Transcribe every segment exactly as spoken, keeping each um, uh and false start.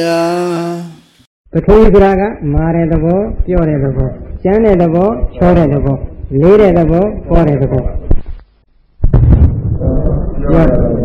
ပထဝီဆိုတာကမာတဲ့သဘောပြောတဲ့သဘောကျမ်းတဲ့သဘောချောတဲ့သဘောလေးတဲ့သဘောပေါ်တဲ့သဘောပြောတဲ့သဘော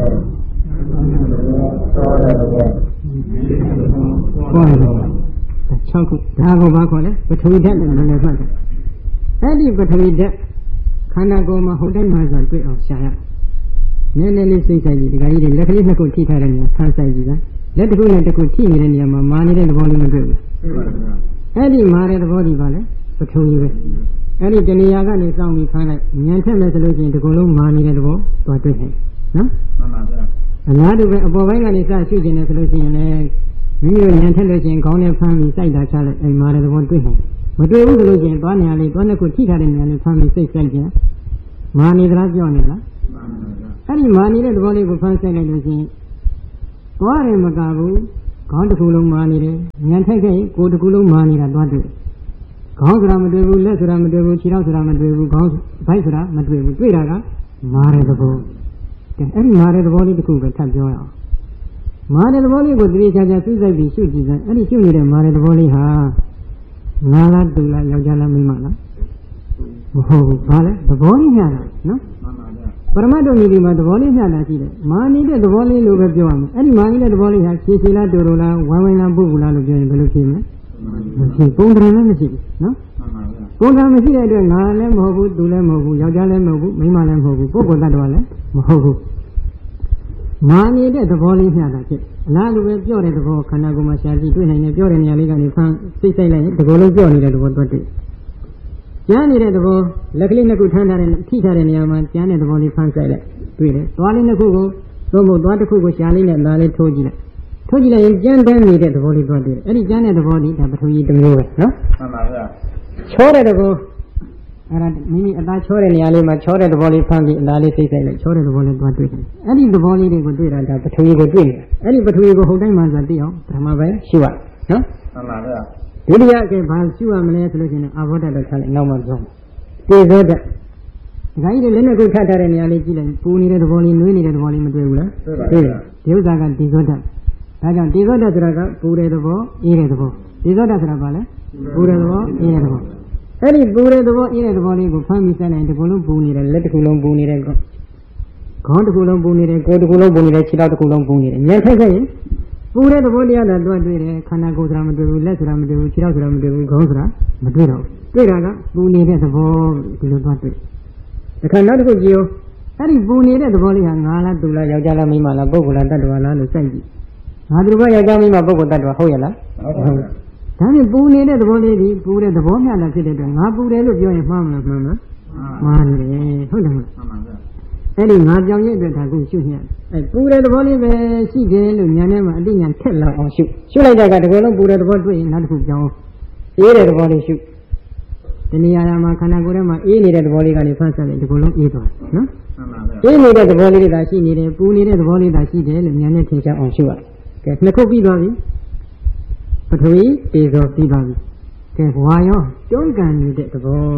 ချောတဲ့သဘောပေါ်တဲ့သဘော၆ခုဒါကိုဘာခေါ်လဲပထဝီဓာတ်နဲ့လည်းမှတ်တယ်အဲ့ဒီပထဝီဓာတ်ခန္ဓာကိုယ်မှာဟုတ်တိုင်းမှာဆိုတွေ့အောင်ရှာရနည်းနည်းလေးစိတ်ဆိုင်ကြည့်ဒီကကြီးတွေလက်ကလေးနှစ်ခုထိထားတဲ့နေရာဖန်ဆိုင်ကြည့်လားလက်တစ်ခုနဲ့တစ်ခုထိနေတဲ့နေရာမှာမာနေတဲ့သဘောလေးမတွေ့ဘူးအဲ့ဒီမာတဲ့သဘောကြီးပါလေပထဝီပဲအဲ့ဒီတဏှာကနေစောင့်ပြီးခိုင်းလိုက်ဉာဏ်ထက်မဲ့ဆိုလို့ရှိရင်ဒီကုလုံးမာနေတဲ့သဘောသွားတွေ့နေနော်မှန်ပါဗျာအလားတူပဲအပေါ်ပိုင်းကနေစရှုကျင်နေဆိုလို့ရှိရင်လည်းမိမိတို့ဉာဏ်ထက်လို့ရှိရင်ခေါင်းနဲ့ဖမ်းပြီးစိုက်တာချလိုက်အဲ့မာတဲ့သဘောတွေ့နေမတွေ့ဘူးဆိုလို့ရှိရင်သွားနေရလေးသွားနှစ်ခုထိထားတဲ့နေရာလေးဖမ်းပြီးစိတ်စိုက်ကြမာနေသလားပြောနေလားမှန်ပါဗျာအဲ့ဒီမာနေတဲ့သဘောလေးကိုဖမ်းစိုက်လိုက်လို့ရှိရင်သွားတယ်မကဘူးခေါင်းတစ်ခုလုံးမာနေတယ်ဉာဏ်ထိုက်ခဲ့ရင်ကိုယ်တစ်ခုလုံးမာနေတာသွားတွေ့ခေါင်းဆိုတာမတွေ့ဘူးလက်ဆိုတာမတွေ့ဘူးခြေထောက်ဆိုတာမတွေ့ဘူးခေါင်းဘိုက်ဆိုတာမတွေ့ဘူးတွေ့တာကမာတဲ့သဘောကဲအဲ့ဒီမာတဲ့သဘောလေးတစ်ခုပဲထပ်ပြောရအောင်မာတဲ့သဘောလေးကိုတတိချာချာစူးစိုက်ပြီးရှုကြည့်စမ်းအဲ့ဒီရှုနေတဲ့မာတဲ့သဘောလေးဟာငါလားတူလားယောက်ျားလားမိန်းမလားမဟုတ်ဘူးဘာလဲသဘောလေးမျှတာနော်ပရမတ်တို့ညီဒီမှာသဘောလေးမျှတာရှိတယ်မာနေတဲ့သဘောလေးလိုပဲပြောရမယ်အဲ့ဒီမာနေတဲ့သဘောလေးဟာခြေခြေလားတူတူလားဝမ်းဝမ်းလားပုပ်ဘူးလားလို့ပြောရင်ဘယ်လိုဖြေမလဲမရှိပုံတရံလည်းမရှိဘူးနော်ပုံတရံမရှိတဲ့အတွက်ငါလည်းမဟုတ်ဘူးသူလည်းမဟုတ်ဘူးယောက်ျားလည်းမဟုတ်ဘူးမိန်းမလည်းမဟုတ်ဘူးပုဂ္ဂိုလ်တ attva လည်းမဟုတ်ဘူးမာနေတဲ့သဘောလေးမျှတာဖြစ်အလားတူပဲပြောတဲ့သဘောခန္ဓာကိုယ်မှာရှားကြည့်တွေ့နိုင်တယ်ပြောတဲ့နေရာလေးကနေဖမ်းစိတ်ဆိုင်လိုက်ရင်ဒီလိုလုံးပြောနေတဲ့သဘောတွေ့တယ်ကျမ်းနေတဲ့သဘောလက်ကလေးနှစ်ခုထမ်းထားတဲ့ထိထားတဲ့နေရာမှာကျမ်းတဲ့သဘောလေးဖမ်းဆိုင်လိုက်တွေ့တယ်သွားလေးနှစ်ခုကိုသုံးဖို့သွားတစ်ခုကိုရှားလေးနဲ့လာလေးထိုးကြည့်လိုက်ထိုးကြည့်လိုက်ရင်ကျမ်းတန်းနေတဲ့သဘောလေးသွားတွေ့တယ်အဲ့ဒီကျမ်းတဲ့သဘောလေးဒါပထဝီတစ်မျိုးပဲနော်မှန်ပါဗျာချောတဲ့သဘောအဲ့ဒါမိမိအသားချောတဲ့နေရာလေးမှာချောတဲ့သဘောလေးဖမ်းပြီးအသားလေးစိတ်ဆိုင်လိုက်ချောတဲ့သဘောလေးသွားတွေ့တယ်အဲ့ဒီသဘောလေးတွေကိုတွေ့တာဒါပထဝီကိုတွေ့တယ်အဲ့ဒီပထဝီကိုဟုတ်တိုင်းမှဆိုသိအောင်ပထမပဲရှုရနော်မှန်ပါဗျာဒုတိယအကျဘာရှုရမလဲဆိုလို့ရှိရင်အာဘောဓာတ်တော့ထားလိုက်နောက်မှပြောမယ်တေဇောဓာတ်ဒီခိုင်းတဲ့လက်နဲ့ကိုခတ်ထားတဲ့နေရာလေးကြည့်လိုက်ပူနေတဲ့သဘောလေးနွေးနေတဲ့သဘောလေးမတွေ့ဘူးလားတွေ့တယ်ဒီဥစ္စာကတေဇောဓာတ်ဒါကြောင့်တေဇောဓာတ်ဆိုတာကပူတဲ့သဘောအေးတဲ့သဘောတေဇောဓာတ်ဆိုတာဘာလဲပူတဲ့သဘောအေးတဲ့သဘောအဲ့ဒီပူတဲ့သဘောအေးတဲ့သဘောလေးကိုဖမ်းပြီးစလိုက်တစ်ခုလုံးပူနေတယ်လက်တစ်ခုလုံးပူနေတယ်ခေါင်းတစ်ခုလုံးပူနေတယ်ကိုယ်တစ်ခုလုံးပူနေတယ်ခြေထောက်တစ်ခုလုံးပူနေတယ်ဉာဏ်ထိုက်ခဲ့ရင်ပူတဲ့သဘောတရားသာတွေ့တွေ့တယ်ခန္ဓာကိုယ်ဆိုတာမတွေ့ဘူးလက်ဆိုတာမတွေ့ဘူးခြေထောက်ဆိုတာမတွေ့ဘူးခေါင်းဆိုတာမတွေ့တော့ဘူးတွေ့တာကပူနေတဲ့သဘောဒီလိုသွားတွေ့တခါနောက်တစ်ခုကြည့်ဦးအဲ့ဒီပူနေတဲ့သဘောလေးဟာငါလားသူလားယောက်ျားလားမိန်းမလားပုဂ္ဂိုလ်လားတ attva လားလို့စိုက်ကြည့်ငါသူကယောက်ျားမိန်းမပုဂ္ဂိုလ်တ attva ဟုတ်ရဲ့လားဟုတ်ဒါနဲ့ပူနေတဲ့သဘောလေးဒီပူတဲ့သဘောမျှတာဖြစ်တဲ့အတွက်ငါပူတယ်လို့ပြောရင်မှားမလားမှန်မလားမှားနေတယ်ဟုတ်တယ်မလားမှန်ပါဗျာအဲ့ဒီငါပြောင်းရဲ့အတွက်ဒါကိုရှုညံ့အဲပူတဲ့သဘောလေးပဲရှိတယ်လို့ဉာဏ်ထဲမှာအတိညာထက်လောက်အောင်ရှုရှုလိုက်တဲ့အခါဒီလိုလုံးပူတဲ့သဘောတွေ့ရင်နောက်တစ်ခုပြောင်းအေးတဲ့သဘောလေးရှုဒီနေရာမှာခန္ဓာကိုယ်ထဲမှာအေးနေတဲ့သဘောလေးကနေဖန်ဆတယ်ဒီလိုလုံးအေးသွားတယ်နော်မှန်ပါဗျာအေးနေတဲ့သဘောလေးတွေသာရှိနေတယ်ပူနေတဲ့သဘောလေးသာရှိတယ်လို့ဉာဏ်နဲ့ထင်ရှားအောင်ရှုရကဲနှစ်ခုပြီးသွားပြီပထဝီတေဇောပြီးပါပြီကဲဝါရောတွန်းကန်နေတဲ့သဘော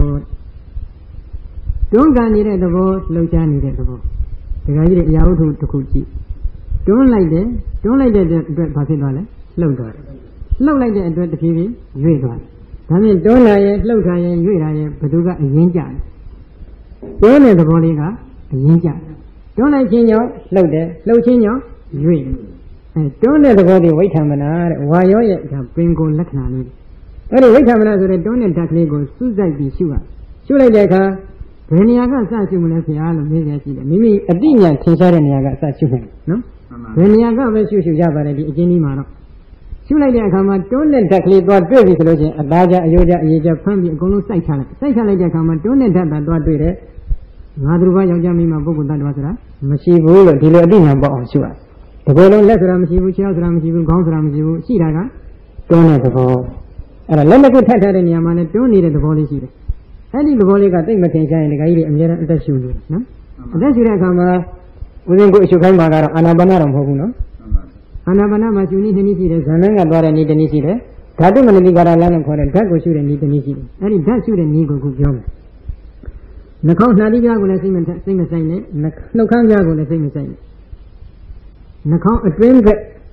တွန်းကန်နေတဲ့သဘောလှုပ်ရှားနေတဲ့သဘောဒကာကြီးတွေအရာဝတ္ထုတစ်ခုကြည့်တွန်းလိုက်တယ်တွန်းလိုက်တဲ့အတွက်ဘာဖြစ်သွားလဲလှုပ်သွားတယ်လှုပ်လိုက်တဲ့အတွက်တဖြည်းဖြည်းရွေ့သွားတယ်ဒါဖြင့်တွန်းလာရဲ့လှုပ်ထားရဲ့ရွေ့ထားရဲ့ဘယ်သူကအရင်ကြတယ်တွန်းတဲ့သဘောလေးကအရင်ကြတယ်တွန်းလိုက်ခြင်းကြောင့်လှုပ်တယ်လှုပ်ခြင်းကြောင့်ရွေ့အဲတွန်းတဲ့သဘောတွေဝိဋ္ဌမနာတဲ့ဝါရောရဲ့ဒါပင်ကိုလက္ခဏာလေးအဲ့ဒီဝိဋ္ဌမနာဆိုတဲ့တွန်းတဲ့ဓာတ်ကလေးကိုစူးစိုက်ပြီးရှုရရှုလိုက်တဲ့အခါဘယ်နေရာကစရှုမလဲခင်ဗျာလို့မေးရရှိတယ်မိမိအတိညာထင်ရှားတဲ့နေရာကစရှုမယ်နော်ဘယ်နေရာကပဲရှုရှုရပါတယ်ဒီအကျဉ်းကြီးမှာတော့ရှုလိုက်တဲ့အခါမှာတွန်းတဲ့ဓာတ်ကလေးသွားတွေ့ပြီဆိုလို့ချင်းအသားကြအယိုးကြအရေးကြဖမ်းပြီးအကုန်လုံးစိုက်ချလိုက်စိုက်ချလိုက်တဲ့အခါမှာတွန်းတဲ့ဓာတ်သာသွားတွေ့တယ်ငါတို့ဘာယောက်ျားမိန်းမပုဂ္ဂိုလ်တ attva ဆိုတာမရှိဘူးလို့ဒီလိုအတိညာပေါက်အောင်ရှုရဒီလိုလုံးလက်ဆိုတာမရှိဘူးခြေထောက်ဆိုတာမရှိဘူးခေါင်းဆိုတာမရှိဘူးရှိတာကတွန်းတဲ့သဘောအဲ့ဒါလက်နှစ်ခုထပ်ထားတဲ့နေရာမှာလည်းတွန်းနေတဲ့သဘောလေးရှိတယ်အဲ့ဒီသဘောလေးကတိတ်မထင်ရှားရင်ဒကာကြီးတွေအများအားအသက်ရှူနေတယ်နော်အသက်ရှူတဲ့အခါမှာဦးဇင်းကိုအရှုခိုင်းမှာကတော့အာနာပါနတော့မဟုတ်ဘူးနော်အာနာပါနမှာရှူနည်းနှစ်နည်းရှိတယ်ဇန်နန်းကသွားတဲ့နည်းတစ်နည်းရှိတယ်ဓာတုမနတိကာရလမ်းနဲ့ခေါ်တဲ့ဓာတ်ကိုရှုတဲ့နည်းတစ်နည်းရှိတယ်အဲ့ဒီဓာတ်ရှုတဲ့နည်းကိုခုပြောမယ်နှာခေါင်းနှာတိပြားကိုလည်းစိတ်မစိတ်မဆိုင်နဲ့နှုတ်ခမ်းပြားကိုလည်းစိတ်မဆိုင်နဲ့နှာခေါင်းအတွင်းဘက်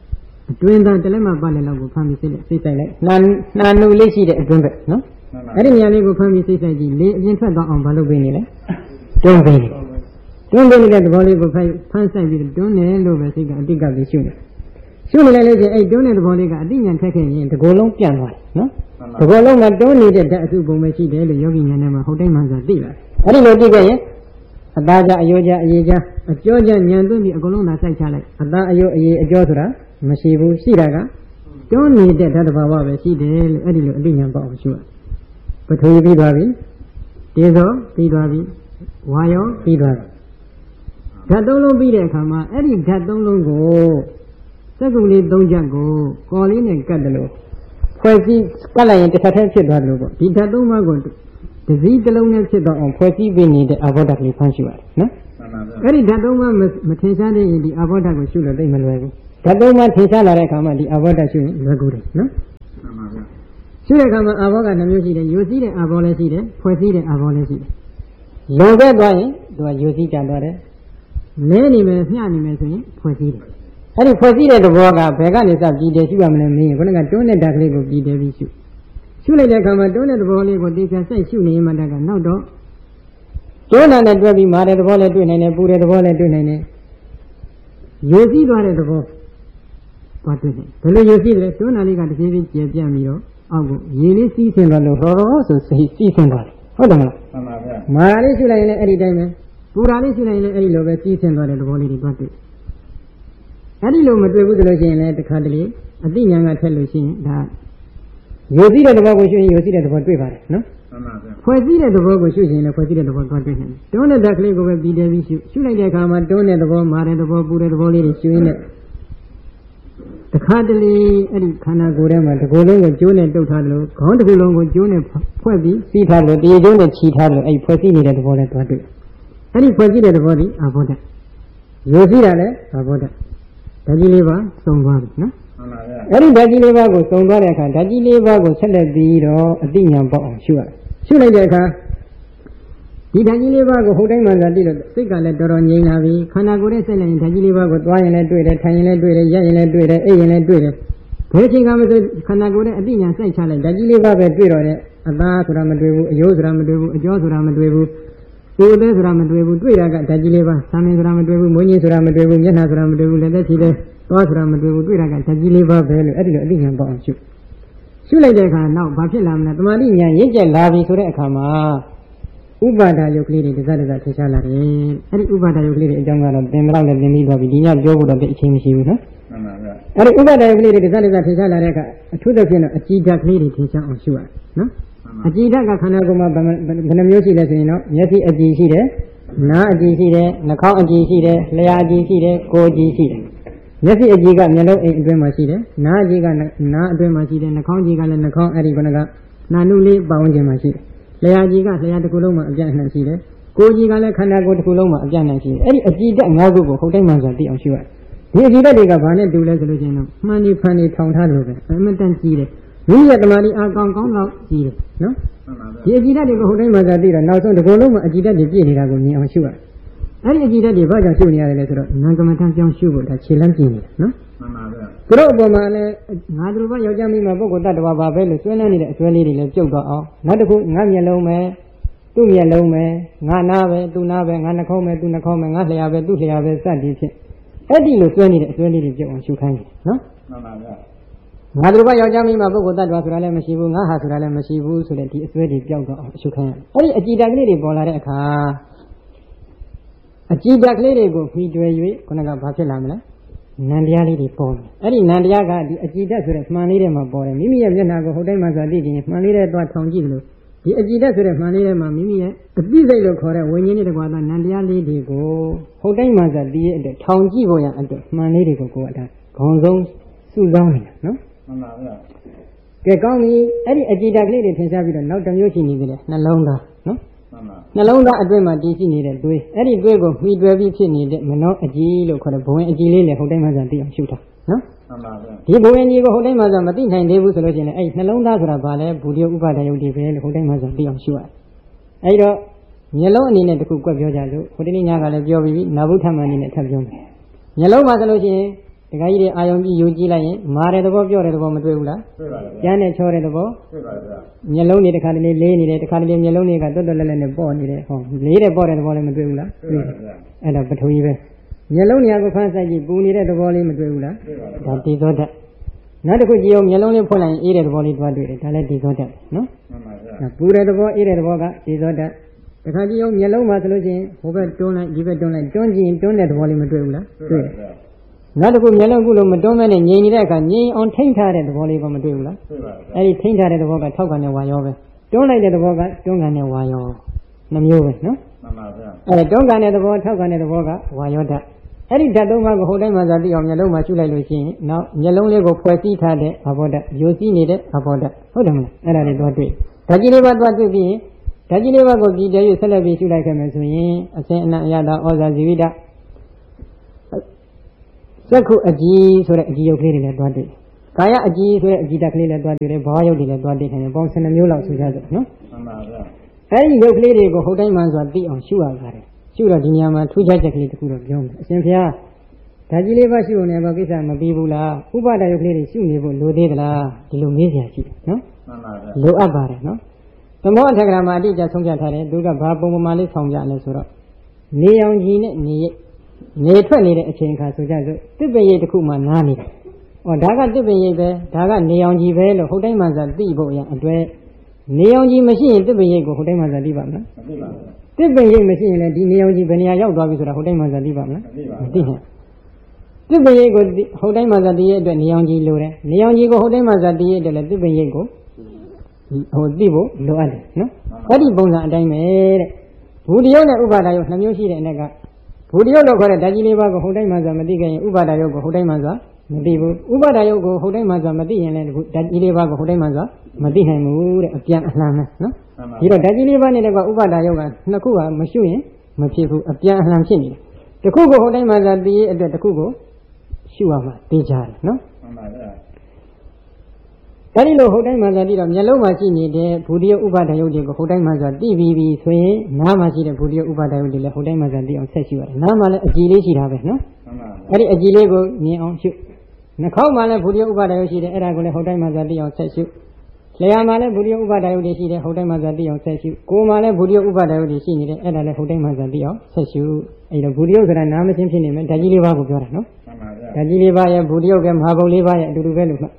အတွင်းသားတလက်မပတ်လည်းလောက်ကိုဖမ်းပြီးစိတ်လိုက်စိတ်ဆိုင်လိုက်နှာနှာနုလေးရှိတဲ့အတွင်းဘက်နော်အဲ့ဒီနေရာလေးကိုဖမ်းပြီးစိတ်ဆိုင်ကြည့်လေအပြင်ထွက်သွားအောင်မလုပ်ပေးနေလေတွန်းပေးနေတွန်းပေးနေတဲ့သဘောလေးကိုဖမ်းဖမ်းဆိုင်ပြီးတွန်းနေလို့ပဲစိတ်ကအတိတ်ကပြီးရှုနေရှုနေလိုက်လို့ချင်းအဲ့တွန်းတဲ့သဘောလေးကအတိညာထက်ခဲ့ရင်ဒီကိုယ်လုံးပြန်သွားတယ်နော်ဒီကိုယ်လုံးကတွန်းနေတဲ့ဓာတ်အစုပုံပဲရှိတယ်လို့ယောဂီညာနဲ့မှဟုတ်တိုင်းမှဆိုသိလာတယ်အဲ့ဒီလိုသိခဲ့ရင်အသားကြအယိုးကြအရေးကြအကျော်ကြညံသွင်းပြီးအကုန်လုံးသာစိုက်ချလိုက်အသားအယိုးအရေးအကျော်ဆိုတာမရှိဘူးရှိတာကတွန်းနေတဲ့ဓာတ်တဘာဝပဲရှိတယ်လို့အဲ့ဒီလိုအတိညာပေါ့အောင်ရှုရပထဝီပြီးသွားပြီတေဇောပြီးသွားပြီဝါယောပြီးသွားပြီဓာတ်သုံးလုံးပြီးတဲ့အခါမှာအဲ့ဒီဓာတ်သုံးလုံးကိုစက္ကူလေးသုံးချက်ကိုကော်လေးနဲ့ကတ်တယ်လို့ဖွဲ့စည်းကတ်လိုက်ရင်တစ်ခါတည်းဖြစ်သွားတယ်လို့ပေါ့ဒီဓာတ်သုံးပါးကိုတစည်းတစ်လုံးနဲ့ဖြစ်တော့အောင်ဖွဲ့စည်းပေးနေတဲ့အာဘောဓာတ်ကလေးဖမ်းရှုရတယ်နော်အဲ့ဒီဓာတ်သုံးပါးမထင်ရှားတဲ့ရင်ဒီအာဘောဓာတ်ကိုရှုလို့သိမလွယ်ဘူးဓာတ်သုံးပါးထင်ရှားလာတဲ့အခါမှာဒီအာဘောဓာတ်ရှုရင်လွယ်ကူတယ်နော်ရှုတဲ့အခါမှာအာဘောကနှမျိုးရှိတယ်ယိုစီးတဲ့အာဘောလည်းရှိတယ်ဖွဲ့စည်းတဲ့အာဘောလည်းရှိတယ်လွန်ခဲ့သွားရင်သူကယိုစီးကြသွားတယ်လဲနေမယ်မျှနေမယ်ဆိုရင်ဖွဲ့စည်းတယ်အဲ့ဒီဖွဲ့စည်းတဲ့သဘောကဘယ်ကနေစပြည်တယ်ရှုရမလဲမင်းခုနကတွန်းတဲ့ဓာတ်ကလေးကိုပြည်တယ်ပြီးရှုရှုလိုက်တဲ့အခါမှာတွန်းတဲ့သဘောလေးကိုတေချာစိုက်ရှုနေမှတက်ကနောက်တော့တွန်းတာနဲ့တွဲပြီးမာတဲ့သဘောလည်းတွေ့နိုင်တယ်ပူတဲ့သဘောလည်းတွေ့နိုင်တယ်ယိုစီးသွားတဲ့သဘောဘာတွေ့လဲဘယ်လိုယိုစီးလဲတွန်းတာလေးကတစ်ပြေးပြေးကျပြန့်ပြီးတော့အောက်ကိုရေလေးစီးဆင်းသွားလို့ဟောတော့ဆိုစီးဆင်းသွားတယ်ဟုတ်တယ်မလားမှန်ပါဗျာမာလေးရှုလိုက်ရင်လည်းအဲ့ဒီတိုင်းပဲပူတာလေးရှုလိုက်ရင်လည်းအဲ့ဒီလိုပဲစီးဆင်းသွားတဲ့သဘောလေးတွေတွတ်တွေ့အဲ့ဒီလိုမတွေ့ဘူးဆိုလို့ရှိရင်လည်းတစ်ခါတလေအတိညာကထက်လို့ရှိရင်ဒါယိုစီးတဲ့သဘောကိုရှုရင်ယိုစီးတဲ့သဘောတွေ့ပါတယ်နော်မှန်ပါဗျာဖွဲ့စည်းတဲ့သဘောကိုရှုရင်လည်းဖွဲ့စည်းတဲ့သဘောတွတ်တွေ့နေတယ်တွန်းတဲ့ဓာတ်ကလေးကိုပဲပြီးတယ်ပြီးရှုရှုလိုက်တဲ့အခါမှာတွန်းတဲ့သဘောမာတဲ့သဘောပူတဲ့သဘောလေးတွေရှုရင်းနဲ့တခါတလေအဲ့ဒီခန္ဓာကိုယ်ထဲမှာတစ်ကိုယ်လုံးကိုကျိုးနဲ့တုပ်ထားတယ်လို့ခေါင်းတစ်ခုလုံးကိုကျိုးနဲ့ဖွဲ့ပြီးစီးထားတယ်လို့တရေကျိုးနဲ့ခြီထားတယ်လို့အဲ့ဒီဖွဲ့စည်းနေတဲ့သဘောနဲ့တွတ်တွေ့အဲ့ဒီဖွဲ့စည်းတဲ့သဘောဒီအာဘောဓာတ်ယိုစီးတာလည်းအာဘောဓာတ်ဓာတ်ကြီးလေးပါစုံသွားပြီနော်မှန်ပါဗျာအဲ့ဒီဓာတ်ကြီးလေးပါကိုစုံသွားတဲ့အခါဓာတ်ကြီးလေးပါကိုဆက်လက်ပြီးတော့အတိညာပေါက်အောင်ရှုရတယ်ရှုလိုက်တဲ့အခါဒီဓာတ်ကြီးလေးပါကိုဟုတ်တိုင်းမှသာသိလို့စိတ်ကလည်းတော်တော်ငြိမ်လာပြီခန္ဓာကိုယ်ရဲ့စိတ်လည်းဓာတ်ကြီးလေးပါကိုသွားရင်လည်းတွေ့တယ်ထိုင်ရင်လည်းတွေ့တယ်ရက်ရင်လည်းတွေ့တယ်အိပ်ရင်လည်းတွေ့တယ်ဘယ်ချိန်ကမှဆိုခန္ဓာကိုယ်ရဲ့အတိညာစိုက်ချလိုက်ဓာတ်ကြီးလေးပါပဲတွေ့တော့တဲ့အသားဆိုတာမတွေ့ဘူးအယိုးဆိုတာမတွေ့ဘူးအကြောဆိုတာမတွေ့ဘူးကိုယ်သေးဆိုတာမတွေ့ဘူးတွေ့တာကဓာတ်ကြီးလေးပါဆံမင်းဆိုတာမတွေ့ဘူးမွေးညင်းဆိုတာမတွေ့ဘူးမျက်နှာဆိုတာမတွေ့ဘူးလက်သက်ချီတဲ့သွားဆိုတာမတွေ့ဘူးတွေ့တာကဓာတ်ကြီးလေးပါပဲလို့အဲ့ဒီလိုအတိညာပေါက်အောင်ရှုရှုလိုက်တဲ့အခါနောက်ဘာဖြစ်လာမလဲတမာတိညာရင့်ကျက်လာပြီဆိုတဲ့အခါမှာဥပါဒာယုတ်ကလေးတွေတစ်စက်တစ်စက်ထင်ရှားလာတယ်အဲ့ဒီဥပါဒာယုတ်ကလေးတွေအကြောင်းကတော့သင်မလောက်လည်းသင်ပြီးသွားပြီဒီညပြောဖို့တော့အချိန်မရှိဘူးနော်မှန်ပါဗျအဲ့ဒီဥပါဒာယုတ်ကလေးတွေတစ်စက်တစ်စက်ထင်ရှားလာတဲ့အခါအထူးသဖြင့်တော့အကြည်ဓာတ်ကလေးတွေထင်ရှားအောင်ရှုရတယ်နော်အကြည်ဓာတ်ကခန္ဓာကိုယ်မှာဘယ်နှမျိုးရှိလဲဆိုရင်တော့မျက်စိအကြည်ရှိတယ်နားအကြည်ရှိတယ်နှာခေါင်းအကြည်ရှိတယ်လျှာအကြည်ရှိတယ်ကိုယ်အကြည်ရှိတယ်မျက်စိအကြည်ကမျက်လုံးအိမ်အတွင်းမှာရှိတယ်နားအကြည်ကနားအတွင်းမှာရှိတယ်နှာခေါင်းအကြည်ကလည်းနှာခေါင်းအဲ့ဒီကနကနာနုလေးပတ်ဝန်းကျင်မှာရှိတယ်လျှာကြည်ကလျှာတစ်ခုလုံးမှာအပြန့်နှံ့ရှိတယ်ကိုယ်ကြည်ကလည်းခန္ဓာကိုယ်တစ်ခုလုံးမှာအပြန့်နှံ့ရှိတယ်အဲ့ဒီအကြည်ဓာတ်ငါးခုကိုဟုတ်တိုင်းမှဆိုသိအောင်ရှုရတယ်ဒီအကြည်ဓာတ်တွေကဘာနဲ့တူလဲဆိုလို့ရှိရင်တော့မှန်ဒီဖန်ဒီထောင်ထားလို့ပဲအမှန်တန်ကြည့်တယ်မိရဲ့တမာတိအကောင်ကောင်းတော့ကြည့်တယ်နော်ဒီအကြည်ဓာတ်တွေကိုဟုတ်တိုင်းမှဆိုသိတော့နောက်ဆုံးတစ်ခုလုံးမှာအကြည်ဓာတ်တွေပြည့်နေတာကိုမြင်အောင်ရှုရတယ်အဲ့ဒီအကြည်ဓာတ်တွေဘာကြောင့်ရှုနေရတယ်လဲဆိုတော့နာကမ္မထံပြောင်းရှုဖို့ဒါခြေလမ်းပြင်းနေတာနော်မှန်ပါဗျာသူတို့အပေါ်မှာလည်းငါတို့ဘာယောက်ျားမိန်းမပုဂ္ဂိုလ်တ attva ပါပဲလို့ဆွဲလန်းနေတဲ့အစွဲလေးတွေလည်းပြုတ်တော့အောင်နောက်တစ်ခုငါမျက်လုံးပဲသူ့မျက်လုံးပဲငါနားပဲသူ့နားပဲငါနှာခေါင်းပဲသူ့နှာခေါင်းပဲငါလျှာပဲသူ့လျှာပဲစသည်ဖြင့်အဲ့ဒီလိုဆွဲနေတဲ့အစွဲလေးတွေပြုတ်အောင်ရှုခိုင်းတယ်နော်မှန်ပါဗျာငါတို့ဘာယောက်ျားမိန်းမပုဂ္ဂိုလ်တ attva ဆိုတာလည်းမရှိဘူးငါဟာဆိုတာလည်းမရှိဘူးဆိုတဲ့ဒီအစွဲတွေပြုတ်တော့အောင်ရှုခိုင်းရတယ်အဲ့ဒီအကြည်ဓာတ်ကလေးတွေပေါ်လာတဲ့အခါအကြည်ဓာတ်ကလေးတွေကိုမှီတွယ်၍ခုနကဘာဖြစ်လာမလဲနံတရားလေးတွေပေါ်တယ်အဲ့ဒီနံတရားကဒီအကြည်ဓာတ်ဆိုတဲ့မှန်လေးထဲမှာပေါ်တယ်မိမိရဲ့မျက်နှာကိုဟုတ်တိုင်းမှဆိုသိရင်မှန်လေးထဲသွားထောင်ကြည့်လို့ဒီအကြည်ဓာတ်ဆိုတဲ့မှန်လေးထဲမှာမိမိရဲ့အသိစိတ်လို့ခေါ်တဲ့ဝိညာဉ်နဲ့တကွာသောနံတရားလေးတွေကိုဟုတ်တိုင်းမှဆိုသိရဲ့အတွက်ထောင်ကြည့်ဖို့ရအတွက်မှန်လေးတွေကိုကိုယ်ကဒါခေါင်းဆုံးစုဆောင်းနေတာနော်မှန်ပါဗျာကဲကောင်းပြီအဲ့ဒီအကြည်ဓာတ်ကလေးတွေထင်ရှားပြီးတော့နောက်တစ်မျိုးရှိနေပြီလေနှလုံးသားနော်နှလုံးသားအတွင်းမှာတည်ရှိနေတဲ့သွေးအဲ့ဒီသွေးကိုမှီတွယ်ပြီးဖြစ်နေတဲ့မနောအကြည်လို့ခေါ်တဲ့ဘဝင်အကြည်လေးလည်းဟုတ်တိုင်းမှဆိုသိအောင်ရှုတာနော်မှန်ပါဗျာဒီဘဝင်ကြီးကိုဟုတ်တိုင်းမှဆိုမသိနိုင်သေးဘူးဆိုလို့ရှိရင်အဲ့နှလုံးသားဆိုတာဘာလဲဘူတိယဥပါဒယုတ်တွေပဲလို့ဟုတ်တိုင်းမှဆိုသိအောင်ရှုရအဲ့တော့မျက်လုံးအနေနဲ့တခုကွက်ပြောကြလို့ဟိုတနေ့ညကလည်းပြောပြီးပြီနာဘုထမအနေနဲ့ထပ်ပြောမယ်မျက်လုံးမှာဆိုလို့ရှိရင်တခါကြီးတွေအာယုံကြည့်ယူကြည့်လိုက်ရင်မာတဲ့သဘောပြောတဲ့သဘောမတွေ့ဘူးလားတွေ့ပါဘူးကျမ်းနဲ့ချောတဲ့သဘောတွေ့ပါဘူးမျက်လုံးတွေတစ်ခါတလေလေးနေတယ်တစ်ခါတလေမျက်လုံးတွေကတွတ်တွတ်လက်လက်နဲ့ပေါ့နေတယ်ဟောလေးတဲ့ပေါ့တဲ့သဘောလည်းမတွေ့ဘူးလားတွေ့ပါဘူးအဲ့ဒါပထဝီပဲမျက်လုံးတွေကိုဖမ်းဆိုင်ကြည့်ပူနေတဲ့သဘောလေးမတွေ့ဘူးလားဒါဒီသောဓာတ်နောက်တစ်ခုကြည့်အောင်မျက်လုံးလေးဖွင့်လိုက်ရင်အေးတဲ့သဘောလေးတွားတွေ့တယ်ဒါလည်းဒီသောဓာတ်နော်မှန်ပါဗျာပူတဲ့သဘောအေးတဲ့သဘောကဒီသောဓာတ်တခါကြည့်အောင်မျက်လုံးမှာဆိုလို့ရှိရင်ဟိုဘက်တွန်းလိုက်ဒီဘက်တွန်းလိုက်တွန်းကြည့်ရင်တွန်းတဲ့သဘောလေးမတွေ့ဘူးလားတွေ့တယ်နောက်တစ်ခုမျက်လုံးကုလို့မတွန်းမဲနဲ့ငြိမ်နေတဲ့အခါငြိမ်အောင်ထိမ့်ထားတဲ့သဘောလေးကမတွေ့ဘူးလားတွေ့ပါဘူးအဲ့ဒီထိမ့်ထားတဲ့သဘောကထောက်ကန်တဲ့ဝါရောပဲတွန်းလိုက်တဲ့သဘောကတွန်းကန်တဲ့ဝါရောနှမျိုးပဲနော်မှန်ပါဗျာအဲ့တွန်းကန်တဲ့သဘောထောက်ကန်တဲ့သဘောကဝါရောဓာတ်အဲ့ဒီဓာတ်သုံးပါးကိုဟိုတိုင်းမှာသာသိအောင်မျက်လုံးမှာရှုလိုက်လို့ရှိရင်နောက်မျက်လုံးလေးကိုဖွဲ့စည်းထားတဲ့ဘာဘောဓာတ်ယိုစီးနေတဲ့ဘာဘောဓာတ်ဟုတ်တယ်မလားအဲ့ဒါလေးတော့တွေ့ဓာတ်ကြီးလေးပါးသွားတွေ့ပြီးရင်ဓာတ်ကြီးလေးပါးကိုကြည်တည်း၍ဆက်လက်ပြီးရှုလိုက်ခဲ့မယ်ဆိုရင်အစဉ်အနအယတာဩဇာဇီဝိတစက္ခုအကြည်ဆိုတဲ့အကြည်ရုပ်ကလေးတွေလည်းတွားတွေ့။ကာယအကြည်ဆိုတဲ့အကြည်ဓာတ်ကလေးလည်းတွားတွေ့တယ်။ဘာဝရုပ်တွေလည်းတွားတွေ့တယ်။ပေါင်း၁၂မျိုးလောက်ဆိုကြစို့နော်။မှန်ပါဗျာ။အဲဒီရုပ်ကလေးတွေကိုဟုတ်တိုင်းမှန်စွာသိအောင်ရှုရပါတယ်။ရှုတော့ဒီနေရာမှာထူးခြားချက်ကလေးတစ်ခုတော့ပြောမယ်။အရှင်ဘုရားဓာတ်ကြီးလေးပါရှုုံနေဘာကိစ္စမပြီးဘူးလား။ဥပါဒရုပ်ကလေးတွေရှုနေဖို့လိုသေးသလား။ဒီလိုမေးစရာရှိတယ်နော်။မှန်ပါဗျာ။လိုအပ်ပါတယ်နော်။သမောအထက်ကရာမှာအတိအကျဆုံးဖြတ်ထားတယ်။သူကဘာပုံပမာလေးဆောင်ပြလဲဆိုတော့နေအောင်ကြီးနဲ့နေရိပ်နေထွက်နေတဲ့အချိန်အခါဆိုကြစို့တစ်ပင်ရိပ်တစ်ခုမှနားနေတယ်။ဩဒါကတစ်ပင်ရိပ်ပဲဒါကနေအောင်ကြီးပဲလို့ဟုတ်တိုင်းမှဆိုသိဖို့ရအတွက်နေအောင်ကြီးမရှိရင်တစ်ပင်ရိပ်ကိုဟုတ်တိုင်းမှဆိုသိပါမလားမသိပါဘူး။တစ်ပင်ရိပ်မရှိရင်လည်းဒီနေအောင်ကြီးဘယ်နေရာရောက်သွားပြီဆိုတာဟုတ်တိုင်းမှဆိုသိပါမလားမသိပါဘူး။သိဟဲ့။တစ်ပင်ရိပ်ကိုဟုတ်တိုင်းမှဆိုသိရတဲ့နေအောင်ကြီးလိုတယ်။နေအောင်ကြီးကိုဟုတ်တိုင်းမှဆိုသိရတဲ့လည်းတစ်ပင်ရိပ်ကိုဟိုသိဖို့လိုအပ်တယ်နော်။အဲ့ဒီပုံစံအတိုင်းပဲတဲ့။ဘူတရုပ်နဲ့ဥပါဒရုပ်နှစ်မျိုးရှိတဲ့အ ਨੇ ကဘူတရုပ်လို့ခေါ်တဲ့ဓာတ်ကြီးလေးပါးကိုဟုတ်တိုင်းမှဆိုမသိခင်ဥပါဒရုပ်ကိုဟုတ်တိုင်းမှဆိုမသိဘူးဥပါဒရုပ်ကိုဟုတ်တိုင်းမှဆိုမသိရင်လည်းဓာတ်ကြီးလေးပါးကိုဟုတ်တိုင်းမှဆိုမသိနိုင်ဘူးတဲ့အပြန်အလှန်ပဲနော်ဒီတော့ဓာတ်ကြီးလေးပါးနဲ့ကဥပါဒရုပ်ကနှစ်ခုကမရှုရင်မဖြစ်ဘူးအပြန်အလှန်ဖြစ်နေတယ်တစ်ခုကိုဟုတ်တိုင်းမှဆိုသိရဲ့အတွက်တစ်ခုကိုရှုရမှာသိကြတယ်နော်မှန်ပါဗျာအဲဒီလိုဟုတ်တိုင်းမှဆိုပြီးတော့မျက်လုံးမှာရှိနေတဲ့ဘူတရုပ်ဥပါဒရုပ်တွေကိုဟုတ်တိုင်းမှဆိုသိပြီးပြီဆိုရင်နားမှာရှိတဲ့ဘူတရုပ်ဥပါဒရုပ်တွေလည်းဟုတ်တိုင်းမှဆိုသိအောင်ဆက်ရှုရတယ်နားမှာလည်းအကြည်လေးရှိတာပဲနော်အဲဒီအကြည်လေးကိုမြင်အောင်ရှုနှာခေါင်းမှာလည်းဘူတရုပ်ဥပါဒရုပ်ရှိတယ်အဲ့ဒါကိုလည်းဟုတ်တိုင်းမှဆိုသိအောင်ဆက်ရှုလျှာမှာလည်းဘူတရုပ်ဥပါဒရုပ်တွေရှိတယ်ဟုတ်တိုင်းမှဆိုသိအောင်ဆက်ရှုကိုယ်မှာလည်းဘူတရုပ်ဥပါဒရုပ်တွေရှိနေတယ်အဲ့ဒါလည်းဟုတ်တိုင်းမှဆိုသိအောင်ဆက်ရှုအဲ့တော့ဘူတရုပ်ဆိုတာနားမချင်းဖြစ်နေမယ်ဓာတ်ကြီးလေးပါးကိုပြောတာနော်ဓာတ်ကြီးလေးပါးရဲ့ဘူတရုပ်ကမဟာဘုံလေးပါးရဲ့အတူတူပဲလို့မှ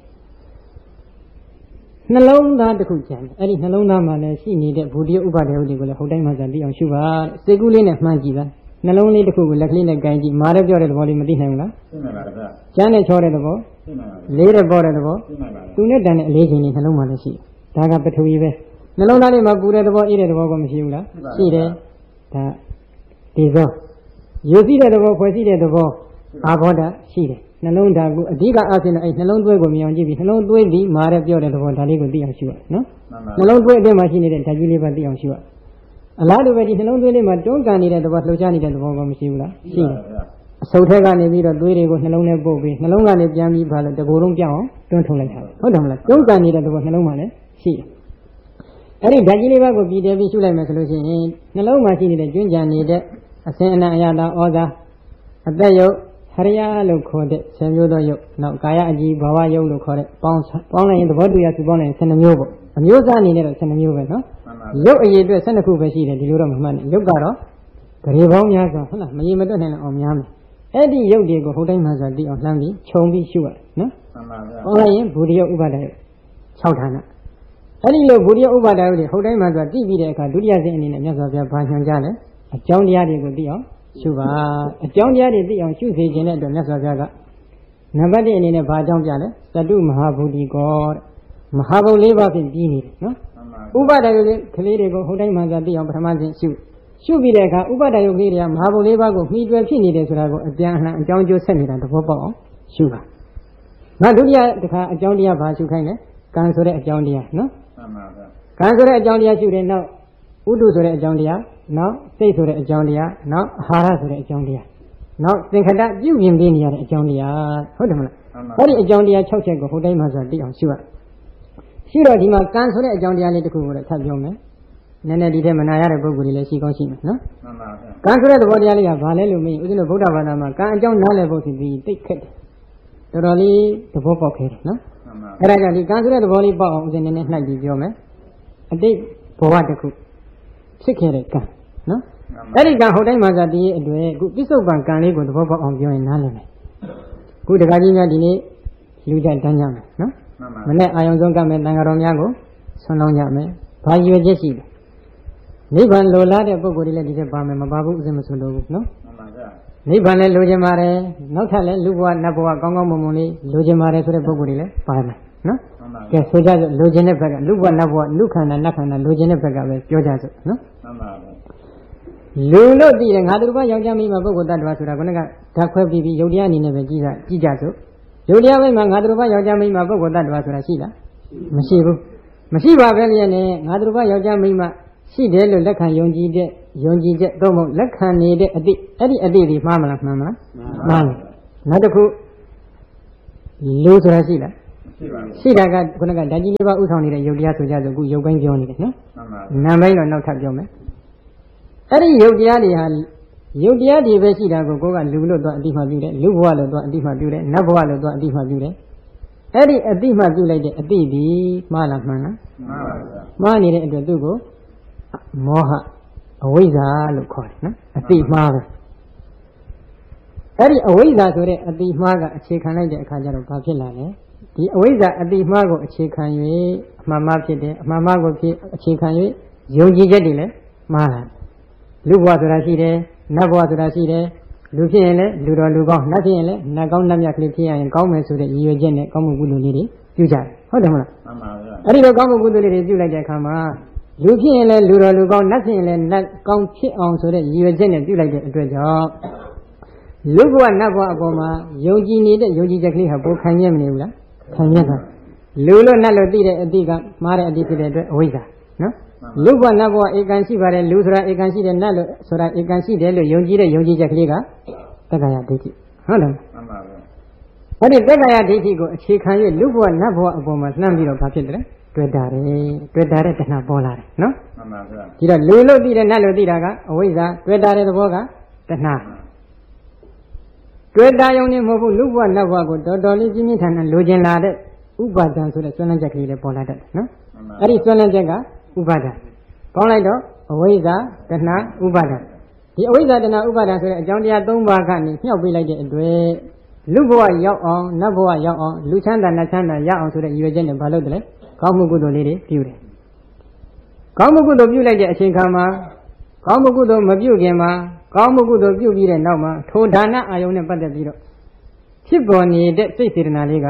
နှလုံးသားတစ်ခုကျန်တယ်အဲ့ဒီနှလုံးသားမှာလည်းရှိနေတဲ့ဘူတရုပ်ဥပါဒရုပ်တွေကိုလည်းဟုတ်တိုင်းမှဆိုသိအောင်ရှုပါစိတ်ကူးလေးနဲ့မှန်းကြည့်ပါနှလုံးလေးတစ်ခုကိုလက်ကလေးနဲ့ကင်ကြည့်မားတဲ့ပြောတဲ့သဘောလေးမသိနိုင်ဘူးလားသိနိုင်ပါဗျာကျမ်းနဲ့ချောတဲ့သဘောသိနိုင်ပါဗျာလေးတဲ့ပေါ်တဲ့သဘောသိနိုင်ပါဗျာသူနဲ့တန်တဲ့အလေးချိန်လေးနှလုံးမှာလည်းရှိဒါကပထဝီပဲနှလုံးသားလေးမှာပူတဲ့သဘောအေးတဲ့သဘောကမရှိဘူးလားရှိတယ်ဒါဒီသောယူစီတဲ့သဘောဖွဲ့စည်းတဲ့သဘောအာဘောဓာရှိတယ်နှလုံးဓာတ်ကိုအဓိကအားဖြင့်အဲ့နှလုံးသွေးကိုမြင်အောင်ကြည့်ပြီးနှလုံးသွေးဒီမာတဲ့ပြောတဲ့သဘောဒါလေးကိုသိအောင်ရှုရနော်နှလုံးသွေးအတွင်းမှာရှိနေတဲ့ဓာတ်ကြီးလေးပါသိအောင်ရှုရအလားတူပဲဒီနှလုံးသွေးလေးမှာတွန်းကန်နေတဲ့သဘောလှုပ်ရှားနေတဲ့သဘောကမရှိဘူးလားရှိတယ်အဆုတ်ထက်ကနေပြီးတော့သွေးတွေကိုနှလုံးထဲပို့ပြီးနှလုံးကနေပြန်ပြီးပါလို့တကိုယ်လုံးပြောင်းအောင်တွန်းထုတ်လိုက်တာဟုတ်တယ်မလားတွန်းကန်နေတဲ့သဘောနှလုံးမှာလည်းရှိတယ်အဲ့ဒီဓာတ်ကြီးလေးပါကိုပြည်တယ်ပြီးရှုလိုက်မယ်ဆိုလို့ရှိရင်နှလုံးမှာရှိနေတဲ့ကျွန်းကြံနေတဲ့အစဉ်အနအယတာဩဇာအသက်ယုတ်ဟရိယလို့ခေါ်တဲ့ဆယ်မျိုးသောယုတ်နောက်ကာယအကြည်ဘာဝယုတ်လို့ခေါ်တဲ့ပေါင်းပေါင်းလိုက်ရင်သဘောတူရစုပေါင်းလိုက်ရင်ဆယ်နှစ်မျိုးပေါ့အမျိုးသားအနေနဲ့တော့ဆယ်နှစ်မျိုးပဲနော်ယုတ်အရေးအတွက်ဆယ်နှစ်ခုပဲရှိတယ်ဒီလိုတော့မမှတ်နဲ့ယုတ်ကတော့ဂရေပေါင်းများစွာဟုတ်လားမရေမတွက်နိုင်အောင်များမယ်အဲ့ဒီယုတ်တွေကိုဟုတ်တိုင်းမှဆိုသိအောင်လှမ်းပြီးခြုံပြီးရှုရတယ်နော်မှန်ပါဗျာပေါင်းလိုက်ရင်ဘူရိယဥပါဒယုတ်၆ဌာနအဲ့ဒီလိုဘူရိယဥပါဒယုတ်တွေဟုတ်တိုင်းမှဆိုသိပြီးတဲ့အခါဒုတိယစဉ်အနေနဲ့မြတ်စွာဘုရားဘာညွှန်ကြားလဲအကြောင်းတရားတွေကိုသိအောင်ရှုပါအကြောင်းတရားတွေသိအောင်ရှုစေခြင်းတဲ့အတွက်မြတ်စွာဘုရားကနံပါတ်၁အနေနဲ့ဘာအကြောင်းပြလဲသတုမဟာဘူတိကောတဲ့မဟာဘုံ၄ပါးဖြင့်ပြီးနေတယ်နော်ဥပါဒယုတ်ကလေးတွေကိုဟုတ်တိုင်းမှဆိုသိအောင်ပထမစဉ်ရှုရှုပြီးတဲ့အခါဥပါဒယုတ်ကလေးတွေကမဟာဘုံ၄ပါးကိုမှီတွယ်ဖြစ်နေတယ်ဆိုတာကိုအပြန်အလှန်အကြောင်းကျိုးဆက်နေတာသဘောပေါက်အောင်ရှုပါနောက်ဒုတိယတစ်ခါအကြောင်းတရားဘာရှုခိုင်းလဲကံဆိုတဲ့အကြောင်းတရားနော်မှန်ပါဗျာကံဆိုတဲ့အကြောင်းတရားရှုတယ်နောက်ဥဒုဆိုတဲ့အကြောင်းတရားနောက်စိတ်ဆိုတဲ့အကြောင်းတရားနောက်အာဟာရဆိုတဲ့အကြောင်းတရားနောက်သင်္ခတပြုပြင်ပေးနေရတဲ့အကြောင်းတရားဟုတ်တယ်မလားအဲ့ဒီအကြောင်းတရား၆ချက်ကိုဟိုတိုင်းမှာဆိုသိအောင်ရှုရရှုတော့ဒီမှာကံဆိုတဲ့အကြောင်းတရားလေးတစ်ခုကိုလည်းထပ်ပြောမယ်နည်းနည်းဒီထဲမနာရတဲ့ပုဂ္ဂိုလ်တွေလည်းရှိကောင်းရှိမယ်နော်မှန်ပါဗျာကံဆိုတဲ့သဘောတရားလေးကဘာလဲလို့မေးရင်ဦးဇင်းတို့ဗုဒ္ဓဘာသာမှာကံအကြောင်းနားလည်ဖို့ဆိုပြီးသိခက်တယ်တော်တော်လေးသဘောပေါက်ခဲ့တယ်နော်အဲ့ဒါကြောင့်ဒီကံဆိုတဲ့သဘောလေးပေါက်အောင်ဦးဇင်းနည်းနည်းနှိုက်ပြီးပြောမယ်အတိတ်ဘဝတစ်ခုဖြစ်ခဲ့တဲ့ကံနော်အဲ့ဒီကံဟုတ်တိုင်းမှာဆိုဒီရဲ့အတွက်အခုပြစ္ဆုတ်ပံကံလေးကိုသဘောပေါက်အောင်ပြောရင်နားလည်မယ်အခုတခါကြီးများဒီနေ့လူကြတန်းကြမယ်နော်မနေ့အာယုံဆုံးကမယ်တန်ဃာတော်များကိုဆွမ်းလောင်းကြမယ်ဘာရွယ်ချက်ရှိလဲနိဗ္ဗာန်လိုလားတဲ့ပုဂ္ဂိုလ်တွေလည်းဒီထက်ပါမယ်မပါဘူးဥစဉ်မဆွလို့ဘူးနော်နိဗ္ဗာန်လည်းလိုချင်ပါတယ်နောက်ထပ်လည်းလူဘဝနတ်ဘဝကောင်းကောင်းမွန်မွန်လေးလိုချင်ပါတယ်ဆိုတဲ့ပုဂ္ဂိုလ်တွေလည်းပါမယ်နော်ကဲဆိုကြစို့လိုချင်တဲ့ဘက်ကလူဘဝနတ်ဘဝလူခန္ဓာနတ်ခန္ဓာလိုချင်တဲ့ဘက်ကပဲပြောကြစို့နော်လူလို့သိတယ်ငါတို့ဘာယောက်ျားမိန်းမပုဂ္ဂိုလ်တ attva ဆိုတာကကဓာတ်ခွဲပြီးပြီးယုတ်တရားအနေနဲ့ပဲကြည့်ကြကြည့်ကြစို့ယုတ်တရားဘက်မှာငါတို့ဘာယောက်ျားမိန်းမပုဂ္ဂိုလ်တ attva ဆိုတာရှိလားမရှိဘူးမရှိပါပဲလေနဲ့ငါတို့ဘာယောက်ျားမိန်းမရှိတယ်လို့လက်ခံယုံကြည်တဲ့ယုံကြည်ချက်သို့မဟုတ်လက်ခံနေတဲ့အတိအဲ့ဒီအတိဒီမှားမလားမှန်မလားမှန်တယ်နောက်တစ်ခုလူဆိုတာရှိလားရှိတာကခုနကဓာတ်ကြီးလေးပါဥဆောင်နေတဲ့ယုတ်တရားဆိုကြဆိုအခုယုတ်ပိုင်းပြောနေတယ်နော်နာမ်ပိုင်းတော့နောက်ထပ်ပြောမယ်အဲ့ဒီယုတ်တရားတွေဟာယုတ်တရားတွေပဲရှိတာကိုကိုကလူလို့တော့အတိမှပြုတယ်လူဘဝလို့တော့အတိမှပြုတယ်နတ်ဘဝလို့တော့အတိမှပြုတယ်အဲ့ဒီအတိမှပြုလိုက်တဲ့အတိဒီမှားလားမှန်လားမှန်ပါဗျာမှားနေတဲ့အတွက်သူ့ကိုမောဟအဝိဇ္ဇာလို့ခေါ်တယ်နော်အတိမှားပဲအဲ့ဒီအဝိဇ္ဇာဆိုတဲ့အတိမှားကအခြေခံလိုက်တဲ့အခါကျတော့ဘာဖြစ်လာလဲဒီအဝိဇ္ဇာအတိမှားကိုအခြေခံ၍အမှန်မှားဖြစ်တယ်အမှန်မှားကိုဖြစ်အခြေခံ၍ယုံကြည်ချက်တွေလည်းမှားလာလူဘဝဆိုတာရှိတယ်နတ်ဘဝဆိုတာရှိတယ်လူဖြစ်ရင်လည်းလူတော်လူကောင်းနတ်ဖြစ်ရင်လည်းနတ်ကောင်းနတ်မြတ်ကလေးဖြစ်ရရင်ကောင်းမယ်ဆိုတဲ့ရည်ရွယ်ချက်နဲ့ကောင်းမှုကုသိုလ်လေးတွေပြုကြတယ်ဟုတ်တယ်မလားမှန်ပါဗျာအဲ့ဒီလိုကောင်းမှုကုသိုလ်လေးတွေပြုလိုက်တဲ့အခါမှာလူဖြစ်ရင်လည်းလူတော်လူကောင်းနတ်ဖြစ်ရင်လည်းနတ်ကောင်းဖြစ်အောင်ဆိုတဲ့ရည်ရွယ်ချက်နဲ့ပြုလိုက်တဲ့အတွက်ကြောင့်လူဘဝနတ်ဘဝအပေါ်မှာယုံကြည်နေတဲ့ယုံကြည်ချက်ကလေးဟာပိုခံရမနေဘူးလားခံရတာလူလို့နတ်လို့သိတဲ့အတိကမှားတဲ့အတိဖြစ်တဲ့အတွက်အဝိဇ္ဇာနော်လူဘဝနတ်ဘဝဧကန်ရှိပါတယ်လူဆိုတာဧကန်ရှိတယ်နတ်လို့ဆိုတာဧကန်ရှိတယ်လို့ယုံကြည်တဲ့ယုံကြည်ချက်ကလေးကသက္ကာယဒိဋ္ဌိဟုတ်တယ်မှန်ပါဗျာအဲ့ဒီသက္ကာယဒိဋ္ဌိကိုအခြေခံ၍လူဘဝနတ်ဘဝအပေါ်မှာနှမ်းပြီးတော့ဘာဖြစ်တယ်တွေ့တာတယ်တွေ့တာတဲ့တဏှာပေါ်လာတယ်နော်မှန်ပါဗျာဒီတော့လူလို့သိတယ်နတ်လို့သိတာကအဝိဇ္ဇာတွေ့တာတဲ့သဘောကတဏှာတွေ့တာယုံနေမဟုတ်ဘူးလူဘဝနတ်ဘဝကိုတော်တော်လေးပြင်းပြင်းထန်ထန်လိုချင်လာတဲ့ဥပါဒံဆိုတဲ့ဆွမ်းလန်းချက်ကလေးလည်းပေါ်လာတတ်တယ်နော်အဲ့ဒီဆွမ်းလန်းချက်ကဥပါဒံကောင်းလိုက်တော့အဝိဇ္ဇာတဏှာဥပါဒံဒီအဝိဇ္ဇာတဏှာဥပါဒံဆိုတဲ့အကြောင်းတရား၃ပါးကနေမြှောက်ပေးလိုက်တဲ့အတွက်လူဘဝရောက်အောင်နတ်ဘဝရောက်အောင်လူချမ်းသာနတ်ချမ်းသာရအောင်ဆိုတဲ့ရည်ရွယ်ချက်နဲ့ဘာလုပ်တယ်လဲကောင်းမှုကုသိုလ်လေးတွေပြုတယ်ကောင်းမှုကုသိုလ်ပြုလိုက်တဲ့အချိန်ခါမှာကောင်းမှုကုသိုလ်မပြုခင်မှာကောင်းမှုကုသိုလ်ပြုပြီးတဲ့နောက်မှာထိုဒါနအာယုန်နဲ့ပတ်သက်ပြီးတော့ဖြစ်ပေါ်နေတဲ့စိတ်စေတနာလေးက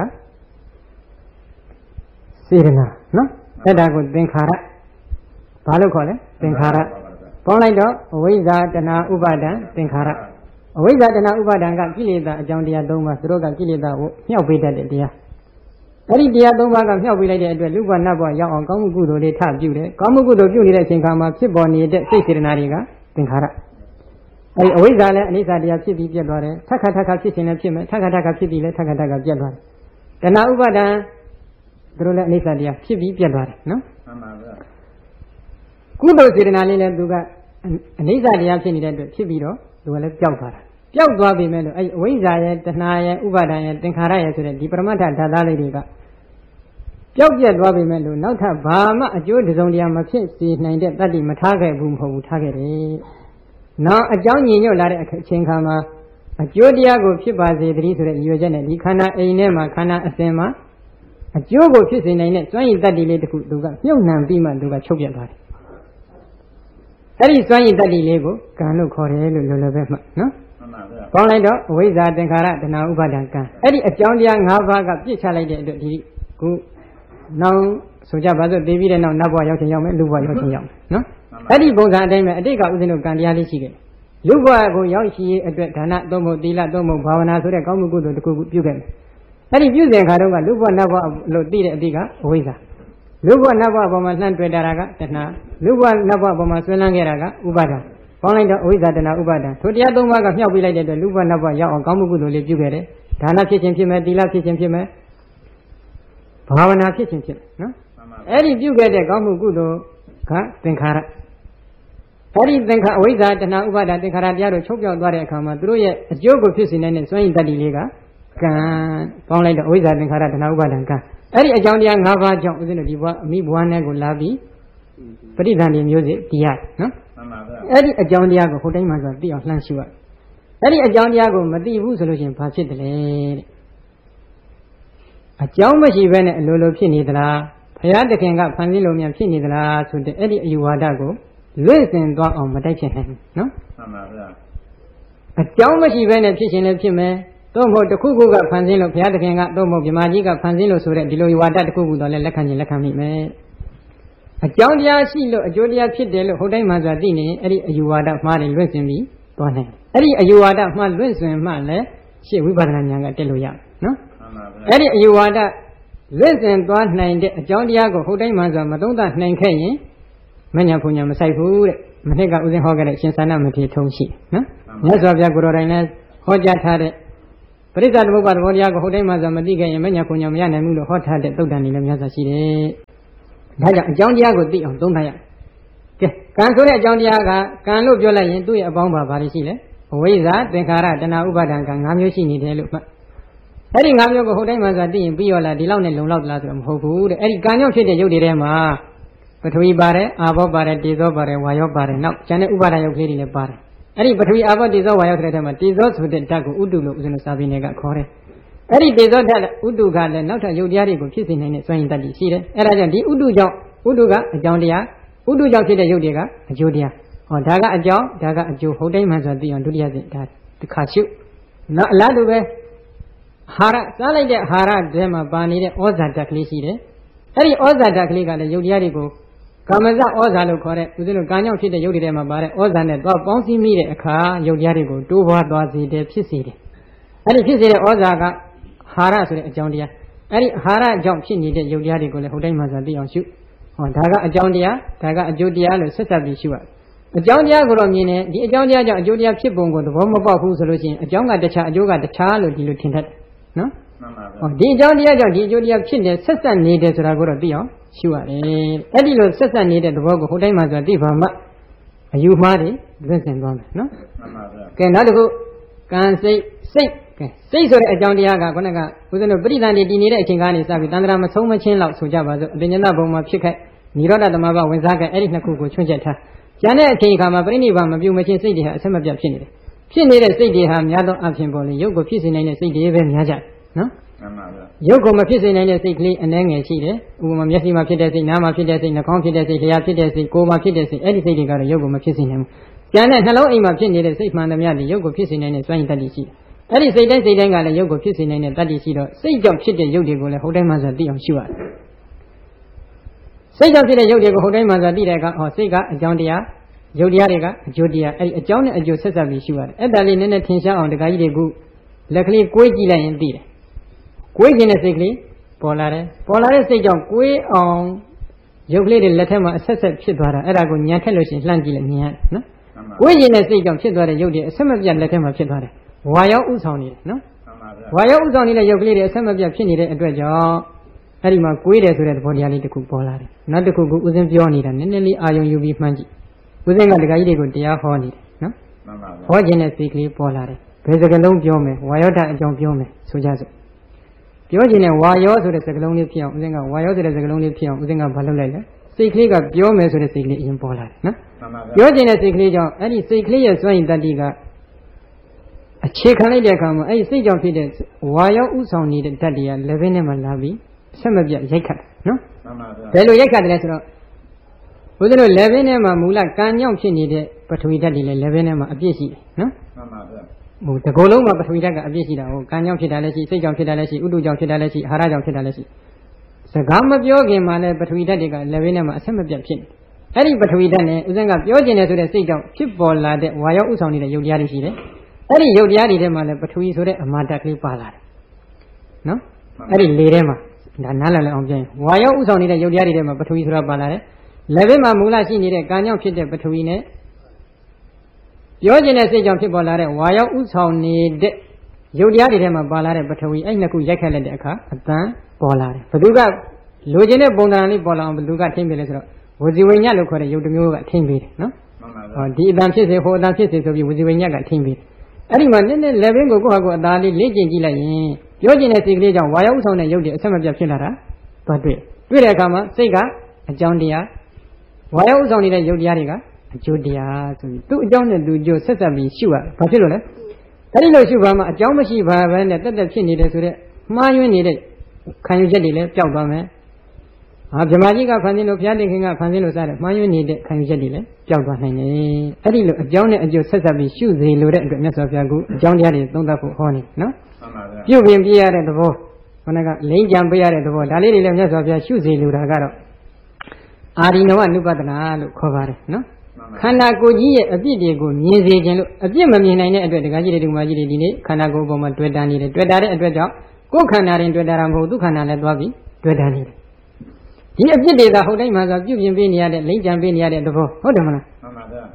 စေတနာနော်အဲ့ဒါကိုသင်္ခါရဘာလို့ခေါ်လဲသင်္ခါရပေါင်းလိုက်တော့အဝိဇ္ဇာတဏှာဥပါဒံသင်္ခါရအဝိဇ္ဇာတဏှာဥပါဒံကကိလေသာအကြောင်းတရား၃ပါးသူတို့ကကိလေသာကိုမြှောက်ပေးတတ်တဲ့တရားအဲ့ဒီတရား၃ပါးကမြှောက်ပေးလိုက်တဲ့အတွက်လူဘဝနတ်ဘဝရောက်အောင်ကောင်းမှုကုသိုလ်တွေထပြုတယ်ကောင်းမှုကုသိုလ်ပြုနေတဲ့အချိန်ခါမှာဖြစ်ပေါ်နေတဲ့စိတ်စေတနာတွေကသင်္ခါရအဲ့ဒီအဝိဇ္ဇာလည်းအနိစ္စတရားဖြစ်ပြီးပြတ်သွားတယ်ထက်ခါထက်ခါဖြစ်ခြင်းလည်းဖြစ်မယ်ထက်ခါထက်ခါဖြစ်ပြီးလည်းထက်ခါထက်ခါပြတ်သွားတယ်တဏှာဥပါဒံသူတို့လည်းအနိစ္စတရားဖြစ်ပြီးပြတ်သွားတယ်နော်မှန်ပါဗျာကုသိုလ်စေတနာလေးလည်းသူကအနိစ္စတရားဖြစ်နေတဲ့အတွက်ဖြစ်ပြီးတော့သူကလည်းပျောက်သွားတာပျောက်သွားပြီမဲ့လို့အဲ့အဝိဇ္ဇာရဲ့တဏှာရဲ့ဥပါဒံရဲ့သင်္ခါရရဲ့ဆိုတဲ့ဒီပရမတ္ထဓာတ်သားလေးတွေကပျောက်ပြတ်သွားပြီမဲ့လို့နောက်ထပ်ဘာမှအကျိုးတစုံတရာမဖြစ်စေနိုင်တဲ့တတ္တိမထားခဲ့ဘူးမဟုတ်ဘူးထားခဲ့တယ်။နောက်အကြောင်းညင်ညွတ်လာတဲ့အချိန်ခါမှာအကျိုးတရားကိုဖြစ်ပါစေတည်းဆိုတဲ့ရည်ရွယ်ချက်နဲ့ဒီခန္ဓာအိမ်ထဲမှာခန္ဓာအစဉ်မှာအကျိုးကိုဖြစ်စေနိုင်တဲ့စွမ်းရည်တတ္တိလေးတစ်ခုသူကမြုပ်နှံပြီးမှသူကချုပ်ပြတ်သွားတယ်။အဲ့ဒီစွမ်းရည်တတ္တိလေးကိုကံလို့ခေါ်တယ်လို့လောလောပဲမှနော်။ပေါင်းလိုက်တော့အဝိဇ္ဇာသင်္ခါရတဏှာဥပါဒံကံအဲ့ဒီအကြောင်းတရား၅ပါးကပြစ်ချလိုက်တဲ့အတွက်ဒီခုနောက်ဆိုကြပါစို့သိပြီးတဲ့နောက်နတ်ဘဝရောက်ခြင်းရောက်မယ်လူဘဝရောက်ခြင်းရောက်မယ်နော်အဲ့ဒီပုံစံအတိုင်းပဲအတိတ်ကဥစဉ်တို့ကံတရားလေးရှိတယ်လူဘဝကိုရောက်ရှိရေးအတွက်ဒါနသုံးဖို့သီလသုံးဖို့ဘာဝနာဆိုတဲ့ကောင်းမှုကုသိုလ်တစ်ခုခုပြုခဲ့မယ်အဲ့ဒီပြုစဉ်ခါတုန်းကလူဘဝနတ်ဘဝလို့သိတဲ့အတိတ်ကအဝိဇ္ဇာလူဘဝနတ်ဘဝပေါ်မှာလှမ်းတွေ့တာကတဏှာလူဘဝနတ်ဘဝပေါ်မှာဆွဲလန်းခဲ့တာကဥပါဒံပေါင်းလိုက်တော့အဝိဇ္ဇာတဏှာဥပါဒံထိုတရားသုံးပါးကမြှောက်ပြလိုက်တဲ့အတွက်လူဘဝနတ်ဘဝရောက်အောင်ကောင်းမှုကုသိုလ်လေးပြုခဲ့တယ်ဒါနဖြစ်ခြင်းဖြစ်မယ်သီလဖြစ်ခြင်းဖြစ်မယ်ဘာဝနာဖြစ်ခြင်းဖြစ်မယ်နော်အဲ့ဒီပြုခဲ့တဲ့ကောင်းမှုကုသိုလ်ကသင်္ခါရအဲ့ဒီသင်္ခါအဝိဇ္ဇာတဏှာဥပါဒသင်္ခါရတရားတို့ချုပ်ပြောက်သွားတဲ့အခါမှာသူတို့ရဲ့အကျိုးကိုဖြစ်စေနိုင်တဲ့စွမ်းရည်တတ္တိလေးကကံပေါင်းလိုက်တော့အဝိဇ္ဇာသင်္ခါရတဏှာဥပါဒံကံအဲ့ဒီအကြောင်းတရား၅ပါးကြောင့်ဦးဇင်းတို့ဒီဘဝအမိဘဝနဲ့ကိုလာပြီးပဋိသန္ဓေမျိုးစေ့တရားနော်မှန်ပါဗျာအဲ့ဒီအကြောင်းတရားကိုဟိုတိုင်းမှာဆိုသိအောင်လှမ်းရှုရအဲ့ဒီအကြောင်းတရားကိုမသိဘူးဆိုလို့ရှိရင်ဘာဖြစ်တယ်လဲတဲ့အကြောင်းမရှိဘဲနဲ့အလိုလိုဖြစ်နေသလားဘုရားသခင်ကဖန်ဆင်းလို့မြန်ဖြစ်နေသလားဆိုတဲ့အဲ့ဒီအယူဝါဒကိုလွင့်စင်သွားအောင်မတိုက်ဖြစ်နိုင်ဘူးနော်မှန်ပါဗျာအကြောင်းမရှိဘဲနဲ့ဖြစ်ရှင်လည်းဖြစ်မယ်တော့မဟုတ်တစ်ခုခုကဖန်ဆင်းလို့ဘုရားသခင်ကတော့မဟုတ်မြမကြီးကဖန်ဆင်းလို့ဆိုတဲ့ဒီလိုယူဝါဒတစ်ခုခုတော့လည်းလက်ခံခြင်းလက်ခံမိမယ်အကြောင်းတရားရှိလို့အကျိုးတရားဖြစ်တယ်လို့ဟိုတိုင်းမှာဆိုတာသိနေရင်အဲ့ဒီအယူဝါဒမှားတယ်လွင့်စင်ပြီးသွားနိုင်အဲ့ဒီအယူဝါဒမှားလွင့်စင်မှလည်းရှေ့ဝိပဿနာဉာဏ်ကတက်လို့ရတယ်နော်အဲ့ဒီအယူဝါဒလွင့်စင်သွားနိုင်တဲ့အကြောင်းတရားကိုဟိုတိုင်းမှာဆိုတာမသုံးသနိုင်ခဲ့ရင်မညာဖုန်ညာမဆိုင်ဘူးတဲ့မနှစ်ကဥစဉ်ဟောခဲ့တဲ့ရှင်သာနာမထေရထုံးရှိနော်မြတ်စွာဘုရားကိုယ်တော်တိုင်လည်းဟောကြားထားတဲ့ပရိစ္ဆသမုပ္ပါဒ်သဘောတရားကိုဟိုတိုင်းမှာဆိုမသိခဲ့ရင်မညာဖုန်ညာမရနိုင်ဘူးလို့ဟောထားတဲ့သုတ်တန်တွေလည်းများစွာရှိတယ်ဒါကြောင့်အကြောင်းတရားကိုသိအောင်သုံးသပ်ရကဲကံဆိုတဲ့အကြောင်းတရားကကံလို့ပြောလိုက်ရင်သူ့ရဲ့အပေါင်းပါဘာတွေရှိလဲအဝိဇ္ဇာသင်္ခါရတဏှာဥပါဒံကံ၅မျိုးရှိနေတယ်လို့မှတ်အဲ့ဒီ၅မျိုးကိုဟိုတိုင်းမှာဆိုသိရင်ပြီးရောလားဒီလောက်နဲ့လုံလောက်သလားဆိုတော့မဟုတ်ဘူးတဲ့အဲ့ဒီကံကြောင့်ဖြစ်တဲ့ရုပ်တွေထဲမှာပထဝီပါတယ်အာဘောပါတယ်တေဇောပါတယ်ဝါယောပါတယ်နောက်ကျန်တဲ့ဥပါဒရုပ်ကလေးတွေလည်းပါတယ်အဲ့ဒီပထဝီအာဘောတေဇောဝါယောတဲ့ထဲမှာတေဇောဆိုတဲ့ဓာတ်ကိုဥတုလို့ဦးဇင်းတို့စာပေနယ်ကခေါ်တယ်အဲ့ဒီတေဇောဓာတ်ဥတုကလည်းနောက်ထပ်ရုပ်တရားတွေကိုဖြစ်စေနိုင်တဲ့စွမ်းရည်တတ်တည်ရှိတယ်အဲ့ဒါကြောင့်ဒီဥတုကြောင့်ဥတုကအကြောင်းတရားဥတုကြောင့်ဖြစ်တဲ့ရုပ်တွေကအကျိုးတရားဟောဒါကအကြောင်းဒါကအကျိုးဟုတ်တိုင်းမှဆိုသိအောင်ဒုတိယစဉ်ဒါတစ်ခါရှုနောက်အလားတူပဲဟာရစားလိုက်တဲ့ဟာရထဲမှာပါနေတဲ့ဩဇာဓာတ်ကလေးရှိတယ်အဲ့ဒီဩဇာဓာတ်ကလေးကလည်းရုပ်တရားတွေကိုကာမဇဩဇာလို့ခေါ်တဲ့ဦးဇင်းတို့ကံကြောင့်ဖြစ်တဲ့ရုပ်တွေထဲမှာပါတဲ့ဩဇာနဲ့သွားပေါင်းစည်းမိတဲ့အခါရုပ်တရားတွေကိုတိုးပွားသွားစေတယ်ဖြစ်စေတယ်အဲ့ဒီဖြစ်စေတဲ့ဩဇာကဟာရဆိုတဲ့အကြောင်းတရားအဲ့ဒီဟာရကြောင့်ဖြစ်နေတဲ့ရုပ်တရားတွေကိုလည်းဟိုတိုင်းမှာဆိုသိအောင်ရှုဟောဒါကအကြောင်းတရားဒါကအကျိုးတရားလို့ဆက်ဆက်ပြီးရှုရအကြောင်းတရားကိုတော့မြင်တယ်ဒီအကြောင်းတရားကြောင့်အကျိုးတရားဖြစ်ပုံကိုသဘောမပေါက်ဘူးဆိုလို့ရှိရင်အကြောင်းကတခြားအကျိုးကတခြားလို့ဒီလိုထင်တတ်တယ်နော်မှန်ပါဗျာဟောဒီအကြောင်းတရားကြောင့်ဒီအကျိုးတရားဖြစ်နေဆက်ဆက်နေတယ်ဆိုတာကိုတော့သိအောင်ရှုရတယ်အဲ့ဒီလိုဆက်ဆက်နေတဲ့သဘောကိုဟိုတိုင်းမှာဆိုသိပါမှအယူမှားတွေလွင့်စင်သွားမယ်နော်မှန်ပါဗျာကဲနောက်တစ်ခုကံစိတ်စိတ်ကဲစိတ်ဆိုတဲ့အကြောင်းတရားကခုနကဦးဇင်းတို့ပရိသန္တိတည်နေတဲ့အချိန်ကနေစပြီးတန်ត្រာမဆုံးမချင်းလောက်ဆိုကြပါစို့အပဉ္စနာဘုံမှာဖြစ်ခဲ့နိရောဓသမဘဝင်စားခဲ့အဲ့ဒီနှစ်ခုကိုချွန့်ချက်ထားကျန်တဲ့အချိန်အခါမှာပြိဋိဘမပြုမချင်းစိတ်တွေဟာအဆက်မပြတ်ဖြစ်နေတယ်ဖြစ်နေတဲ့စိတ်တွေဟာများသောအဖြစ်ပေါ်လေရုပ်ကိုဖြစ်စေနိုင်တဲ့စိတ်တွေပဲများကြတယ်နော်မှန်ပါဗျာရုပ်ကိုမဖြစ်စေနိုင်တဲ့စိတ်ကလေးအနှဲငယ်ရှိတယ်ဥပမာမျက်စိမှာဖြစ်တဲ့စိတ်နားမှာဖြစ်တဲ့စိတ်နှာခေါင်းဖြစ်တဲ့စိတ်လျှာဖြစ်တဲ့စိတ်ကိုယ်မှာဖြစ်တဲ့စိတ်အဲ့ဒီစိတ်တွေကတော့ရုပ်ကိုမဖြစ်စေနိုင်ဘူးကျန်တဲ့နှလုံးအိမ်မှာဖြစ်နေတဲ့စိတ်မှန်သမျှတွေရုပ်ကိုဖြစ်စေနိုင်တဲ့စွမ်းရည်တတ္တိရှိတယ်အဲ့ဒီစိတ်တိုင်းစိတ်တိုင်းကလည်းရုပ်ကိုဖြစ်စေနိုင်တဲ့တတ္တိရှိတော့စိတ်ကြောင့်ဖြစ်တဲ့ရုပ်တွေကိုလည်းဟိုတိုင်းမှာဆိုသိအောင်ရှုရတယ်စိတ်ကြောင့်ဖြစ်တဲ့ရုပ်တွေကိုဟိုတိုင်းမှာဆိုသိတဲ့အခါဟောစိတ်ကအကြောင်းတရားရုပ်တရားတွေကအကျိုးတရားအဲ့ဒီအကြောင်းနဲ့အကျိုးဆက်ဆက်ပြီးရှုရတယ်အဲ့ဒါလေးနည်းနည်းထင်ရှားအောင်တခါကြီးတွေကလက်ကလေးကိုွေးကြည့်လိုက်ရင်သိတယ်ကိုွေးခြင်းတဲ့စိတ်ကလေးပေါ်လာတယ်ပေါ်လာတဲ့စိတ်ကြောင့်ကိုွေးအောင်ရုပ်ကလေးတွေလက်ထက်မှာအဆက်ဆက်ဖြစ်သွားတာအဲ့ဒါကိုညံထက်လို့ရှိရင်လှမ်းကြည့်လိုက်မြင်ရတယ်နော်ကိုွေးခြင်းတဲ့စိတ်ကြောင့်ဖြစ်သွားတဲ့ရုပ်တွေအဆက်မပြတ်လက်ထက်မှာဖြစ်သွားတယ်ဝါရောက်ဥဆောင်နေတယ်နော်ဝါရောက်ဥဆောင်နေတဲ့ရုပ်ကလေးတွေအဆက်မပြတ်ဖြစ်နေတဲ့အတွက်ကြောင့်အဲ့ဒီမှာကိုွေးတယ်ဆိုတဲ့သဘောတရားလေးတစ်ခုပေါ်လာတယ်နောက်တစ်ခုကဥစဉ်ပြောနေတာနည်းနည်းလေးအာယုံယူပြီးမှန်းကြည့်ဥစဉ်ကတခါကြီးတွေကိုတရားဟောနေတယ်နော်ဟောခြင်းတဲ့စိတ်ကလေးပေါ်လာတယ်ဘယ်စကားလုံးပြောမယ်ဝါယောဓာတ်အကြောင်းပြောမယ်ဆိုကြစို့ပြောခြင်းနဲ့ဝါယောဆိုတဲ့စကားလုံးလေးဖြစ်အောင်ဥစဉ်ကဝါယောဆိုတဲ့စကားလုံးလေးဖြစ်အောင်ဥစဉ်ကဘာလုပ်လိုက်လဲစိတ်ကလေးကပြောမယ်ဆိုတဲ့စိတ်ကလေးအရင်ပေါ်လာတယ်နော်ပြောခြင်းတဲ့စိတ်ကလေးကြောင့်အဲ့ဒီစိတ်ကလေးရဲ့စွမ်းရည်တတ္တိကအခြေခံလိုက်တဲ့အခါမှာအဲ့ဒီစိတ်ကြောင့်ဖြစ်တဲ့ဝါယောဥဆောင်နေတဲ့ဓာတ်တွေကလည်းဘင်းထဲမှာလာပြီးဆက်မပြတ်ရိုက်ခတ်နော်ဘယ်လိုရိုက်ခတ်တယ်လဲဆိုတော့ဘုရားတို့လည်းဘင်းထဲမှာမူလကံကြောင့်ဖြစ်နေတဲ့ပထဝီဓာတ်တွေလည်းလည်းဘင်းထဲမှာအပြည့်ရှိတယ်နော်မှန်ပါဗျာဟိုတကောလုံးမှာပထဝီဓာတ်ကအပြည့်ရှိတာဟိုကံကြောင့်ဖြစ်တာလည်းရှိစိတ်ကြောင့်ဖြစ်တာလည်းရှိဥတုကြောင့်ဖြစ်တာလည်းရှိအာဟာရကြောင့်ဖြစ်တာလည်းရှိစကားမပြောခင်မှာလည်းပထဝီဓာတ်တွေကလည်းဘင်းထဲမှာအဆက်မပြတ်ဖြစ်နေအဲ့ဒီပထဝီဓာတ်နဲ့ဥစဉ်ကပြောကျင်တယ်ဆိုတဲ့စိတ်ကြောင့်ဖြစ်ပေါ်လာတဲ့ဝါယောဥဆောင်နေတဲ့ယုတ်တရားတွေရှိတယ်အဲ့ဒီယုတ်တရားတွေထဲမှာလည်းပထဝီဆိုတဲ့အမာဓာတ်ကလေးပါလာတယ်နော်အဲ့ဒီလေထဲမှာဒါနားလည်အောင်ပြန်ဝါယောဥဆောင်နေတဲ့ယုတ်တရားတွေထဲမှာပထဝီဆိုတာပါလာတယ်လက်ဘက်မှာမူလရှိနေတဲ့ကံကြောင့်ဖြစ်တဲ့ပထဝီနဲ့ပြောခြင်းတဲ့စိတ်ကြောင့်ဖြစ်ပေါ်လာတဲ့ဝါယောဥဆောင်နေတဲ့ယုတ်တရားတွေထဲမှာပါလာတဲ့ပထဝီအဲ့နှစ်ခုရိုက်ခတ်လိုက်တဲ့အခါအတန်ပေါ်လာတယ်ဘသူကလိုချင်တဲ့ပုံသဏ္ဍာန်လေးပေါ်လာအောင်ဘသူကထိမ့်ပေးလဲဆိုတော့ဝစီဝိညာဉ်လို့ခေါ်တဲ့ယုတ်တစ်မျိုးကထိမ့်ပေးတယ်နော်ဟောဒီအတန်ဖြစ်စေဟိုအတန်ဖြစ်စေဆိုပြီးဝစီဝိညာဉ်ကထိမ့်ပေးတယ်အဲ့ဒီမှာနည်းနည်းလက်ဘင်းကိုကိုယ့်ဟာကိုယ်အသားလေးလေ့ကျင့်ကြည့်လိုက်ရင်ပြောကျင်တဲ့စိတ်ကလေးကြောင့်ဝါယောဥဆောင်တဲ့ရုပ်တွေအဆက်မပြတ်ဖြစ်လာတာသွားတွေ့တွေ့တဲ့အခါမှာစိတ်ကအကြောင်းတရားဝါယောဥဆောင်နေတဲ့ရုပ်တရားတွေကအကျိုးတရားဆိုပြီးသူ့အကြောင်းနဲ့သူအကျိုးဆက်ဆက်ပြီးရှုရဘာဖြစ်လို့လဲအဲ့ဒီလိုရှုပါမှအကြောင်းမရှိပါဘဲနဲ့တက်တက်ဖြစ်နေတယ်ဆိုတော့မှားယွင်းနေတဲ့ခံယူချက်တွေလည်းပျောက်သွားမယ်ဟာဗြဟ္မာကြီးကဖန်ဆင်းလို့ဘုရားတင်ခင်ကဖန်ဆင်းလို့စတဲ့မှားယွင်းနေတဲ့ခံယူချက်တွေလည်းပျောက်သွားနိုင်တယ်အဲ့ဒီလိုအကြောင်းနဲ့အကျိုးဆက်ဆက်ပြီးရှုစေလိုတဲ့အတွက်မြတ်စွာဘုရားကအကြောင်းတရားတွေသုံးသပ်ဖို့ဟောနေနော်ပြုတ်ပြင်ပြရတဲ့သဘောခန္ဓာကလိမ့်ကြံပေးရတဲ့သဘောဒါလေးတွေလည်းမြတ်စွာဘုရားရှုစေလိုတာကတော့အာရိနဝနုပဒနာလို့ခေါ်ပါတယ်နော်ခန္ဓာကိုယ်ကြီးရဲ့အပြစ်တွေကိုမြင်စေခြင်းလို့အပြစ်မမြင်နိုင်တဲ့အတွက်ဒကာကြီးတွေဒကာမကြီးတွေဒီနေ့ခန္ဓာကိုယ်ပေါ်မှာတွေ့တာနေတယ်တွေ့တာတဲ့အတွက်ကြောင့်ကိုယ်ခန္ဓာရင်တွေ့တာမဟုတ်သူခန္ဓာလည်းသွားပြီးတွေ့တာနေတယ်ဒီအပြစ်တွေကဟုတ်တိုင်းမှာဆိုပြုပြင်ပေးနေရတဲ့လိမ့်ကြံပေးနေရတဲ့သဘောဟုတ်တယ်မလားမှန်ပါဗျာ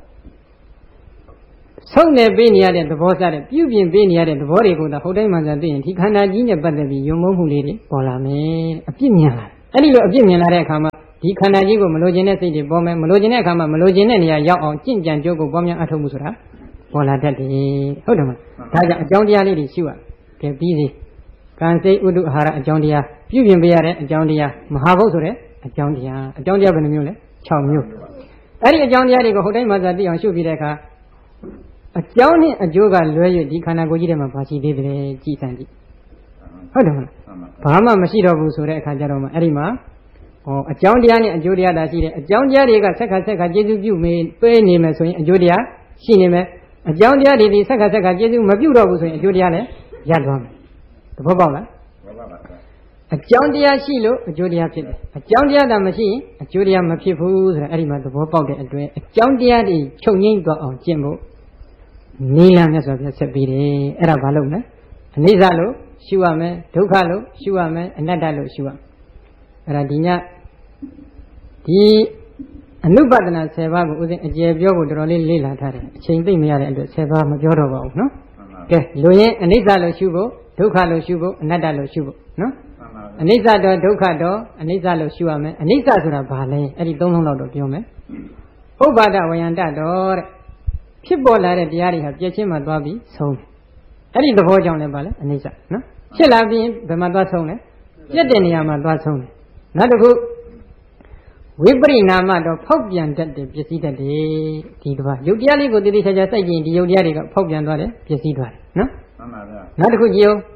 ဆုံးနေပေးနေရတဲ့သဘောစတဲ့ပြုပြင်ပေးနေရတဲ့သဘောတွေကိုသာဟုတ်တိုင်းမှာဆိုသိရင်ဒီခန္ဓာကြီးနဲ့ပတ်သက်ပြီးယုံမုန်းမှုလေးတွေပေါ်လာမယ်အပြစ်မြင်လာအဲ့ဒီလိုအပြစ်မြင်လာတဲ့အခါမှာဒီခန္ဓာကြီးကိုမလိုချင်တဲ့စိတ်တွေပေါ်မယ်မလိုချင်တဲ့အခါမှာမလိုချင်တဲ့နေရာရောက်အောင်ကြင့်ကြံကြိုးကိုပွားများအထောက်မှုဆိုတာပေါ်လာတတ်တယ်ဟုတ်တယ်မလားဒါကြောင့်အကြောင်းတရားလေးတွေရှိရကဲပြီးစီကံစိတ်ဥဒုအာဟာရအကြောင်းတရားပြုပြင်ပေးရတဲ့အကြောင်းတရားမဟာဘုတ်ဆိုတဲ့အကြောင်းတရားအကြောင်းတရားဘယ်နှမျိုးလဲ၆မျိုးအဲ့ဒီအကြောင်းတရားတွေကိုဟုတ်တိုင်းမှာသာသိအောင်ရှုပြီးတဲ့အခါအကြောင်းနဲ့အကျိုးကလွဲ၍ဒီခန္ဓာကိုယ်ကြီးထဲမှာဘာရှိသေးတယ်ကြည်စမ်းကြည့်ဟုတ်တယ်မလားဘာမှမရှိတော့ဘူးဆိုတဲ့အခါကျတော့မှအဲ့ဒီမှာဟောအကြောင်းတရားနဲ့အကျိုးတရားသာရှိတယ်အကြောင်းတရားတွေကဆက်ခါဆက်ခါကျေစုပြုမေးပေးနေမယ်ဆိုရင်အကျိုးတရားရှိနေမယ်အကြောင်းတရားတွေဒီဆက်ခါဆက်ခါကျေစုမပြုတော့ဘူးဆိုရင်အကျိုးတရားလည်းရပ်သွားမယ်သဘောပေါက်လားအကြောင်းတရားရှိလို့အကျိုးတရားဖြစ်တယ်အကြောင်းတရားသာမရှိရင်အကျိုးတရားမဖြစ်ဘူးဆိုတာအဲ့ဒီမှာသဘောပေါက်တဲ့အတွက်အကြောင်းတရားတွေချုပ်ငိမ့်သွားအောင်ကျင့်ဖို့နိလမြတ်စွာဘုရားဆက်ပြီးတယ်အဲ့ဒါဘာလို့လဲအနိစ္စလို့ရှုရမယ်ဒုက္ခလို့ရှုရမယ်အနတ္တလို့ရှုရမယ်အဲ့ဒါဒီညဒီအနုပဒနာဆယ်ပါးကိုဥစဉ်အကျယ်ပြောဖို့တော်တော်လေးလေ့လာထားတယ်အချိန်သိမရတဲ့အတွက်ဆယ်ပါးမပြောတော့ပါဘူးနော်ကဲလူရင်းအနိစ္စလို့ရှုဖို့ဒုက္ခလို့ရှုဖို့အနတ္တလို့ရှုဖို့နော်အနိစ္စတော့ဒုက္ခတော့အနိစ္စလို့ရှုရမယ်အနိစ္စဆိုတာဘာလဲအဲ့ဒီသုံးလုံးလောက်တော့ပြောမယ်ဥပ္ပါဒဝယန္တတော့တဲ့ဖြစ်ပေါ်လာတဲ့တရားတွေဟာပြည့်ချင်းမှသွားပြီးဆုံးတယ်အဲ့ဒီသဘောကြောင့်လည်းပါလဲအနိစ္စနော်ဖြစ်လာပြီးဘယ်မှာသွားဆုံးလဲပြည့်တဲ့နေရာမှာသွားဆုံးတယ်နောက်တစ်ခုဝိပရိနာမတော့ဖောက်ပြန်တတ်တယ်ပျက်စီးတတ်တယ်ဒီတစ်ပါးယုတ်တရားလေးကိုတည်တည်ချာချာစိုက်ကြည့်ရင်ဒီယုတ်တရားတွေကဖောက်ပြန်သွားတယ်ပျက်စီးသွားတယ်နော်မှန်ပါဗျာနောက်တစ်ခုကြည့်အောင်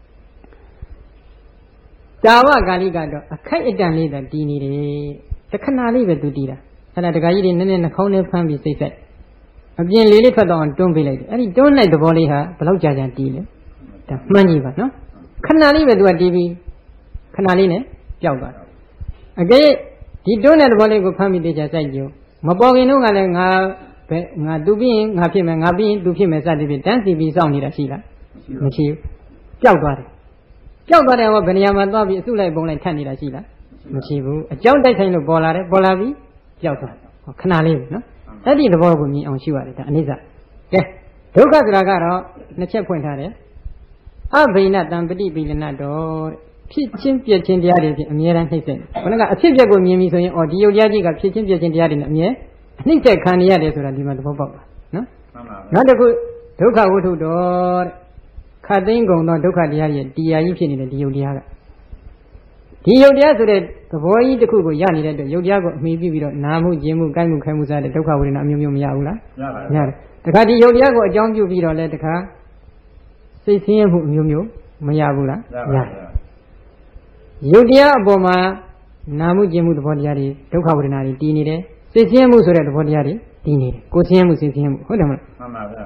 တာဝကာလိကတော့အခိုက်အတန့်လေးသာတည်နေတယ်တခဏလေးပဲသူတည်တာအဲ့ဒါတခါကြီးတွေနည်းနည်းနှာခေါင်းနဲ့ဖမ်းပြီးစိတ်ဆက်အပြင်လေးလေးထွက်တော့တွန်းပေးလိုက်တယ်အဲ့ဒီတွန်းလိုက်သဘောလေးဟာဘယ်လောက်ကြာကြာတည်လဲဒါမှန်းကြည့်ပါနော်ခဏလေးပဲသူကတည်ပြီးခဏလေးနဲ့ပျောက်သွားတယ်အကဲဒီတွန်းတဲ့သဘောလေးကိုဖမ်းပြီးတေချာစိုက်ကြည့်မပေါ်ခင်တော့ကလည်းငါပဲငါသူပြီးရင်ငါဖြစ်မယ်ငါပြီးရင်သူဖြစ်မယ်စသည်ဖြင့်တန်းစီပြီးစောင့်နေတာရှိလားမရှိဘူးပျောက်သွားတယ်ပျောက်သွားတယ်ဟောဘယ်နေရာမှာသွားပြီးအစုလိုက်ပုံလိုက်ထပ်နေတာရှိလားမရှိဘူးအကြောင်းတိုက်ဆိုင်လို့ပေါ်လာတယ်ပေါ်လာပြီးပျောက်သွားဟောခဏလေးပဲနော်အဲ့ဒီသဘောကိုမြင်အောင်ရှုရတယ်ဒါအနိစ္စကဲဒုက္ခဆိုတာကတော့နှစ်ချက်ဖွင့်ထားတယ်အဘိနတံပฏิပိလနတော်ဖြစ်ချင်းပြည့်ချင်းတရားတွေဖြင့်အမြဲတမ်းနှိမ့်ဆက်ခဏကအဖြစ်ပြက်ကိုမြင်ပြီဆိုရင်အော်ဒီယုတ်တရားကြီးကဖြစ်ချင်းပြည့်ချင်းတရားတွေနဲ့အမြဲအနှိမ့်ဆက်ခံရရတယ်ဆိုတာဒီမှာသဘောပေါက်တာနော်နောက်တစ်ခုဒုက္ခဝတ္ထုတော်တဲ့ခတ်သိမ်းကုန်သောဒုက္ခတရားရဲ့တရားကြီးဖြစ်နေတဲ့ဒီယုတ်တရားကဒီယုတ်တရားဆိုတဲ့သဘောကြီးတစ်ခုကိုရနေတဲ့အတွက်ယုတ်တရားကိုအမိပြုပြီးတော့နာမှုကျင်မှုကိုက်မှုခိုင်းမှုစတဲ့ဒုက္ခဝေဒနာအမျိုးမျိုးမရဘူးလားရပါတယ်တခါဒီယုတ်တရားကိုအကြောင်းပြုပြီးတော့လဲတခါစိတ်ဆင်းရဲမှုအမျိုးမျိုးမရဘူးလားရတယ်ယုတ်တရားအပေါ်မှာနာမှုကျင်မှုသဘောတရားတွေဒုက္ခဝေဒနာတွေတည်နေတယ်စိတ်ဆင်းရဲမှုဆိုတဲ့သဘောတရားတွေတည်နေတယ်ကိုယ်ဆင်းရဲမှုစိတ်ဆင်းရဲမှုဟုတ်တယ်မလားမှန်ပါဗျာ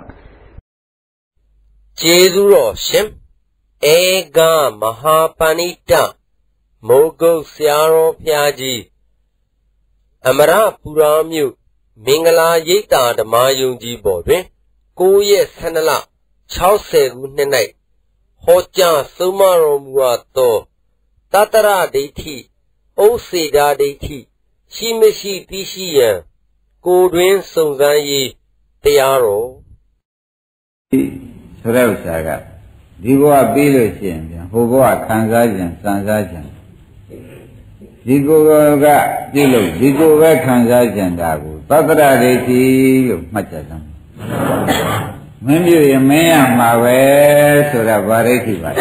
ကျေးဇူးတော်ရှင်ဧကမဟာပဏိတမိုးကုတ်ဆရာတော်ဘုရားကြီးအမရပူရာမြို့မင်္ဂလာရိပ်သာဓမ္မယုံကြည်ပေါ်တွင်ကိုးရက်ဆန္ဒလ၆၀ခုနှစ်၌ဟောကြားဆုံးမတော်မူအပ်သောတတရဒိဋ္ဌိဩစေတာဒိဋ္ဌိရှိမရှိသိရှိရန်ကိုယ်တွင်စုံစမ်းရေးတရားတော်ဆိုတဲ့ဥစ္စာကဒီဘဝပြီးလို့ရှိရင်ပြန်ဟိုဘဝခံစားခြင်းစံစားခြင်းဒီကိုယ်ကပြုလို့ဒီကိုယ်ပဲခံစားခြင်းတာကိုသတ္တရဒိဋ္ဌိလို့မှတ်ကြတယ်မင်းပြုရင်မင်းရမှာပဲဆိုတာဗာရိဋ္ဌိပါ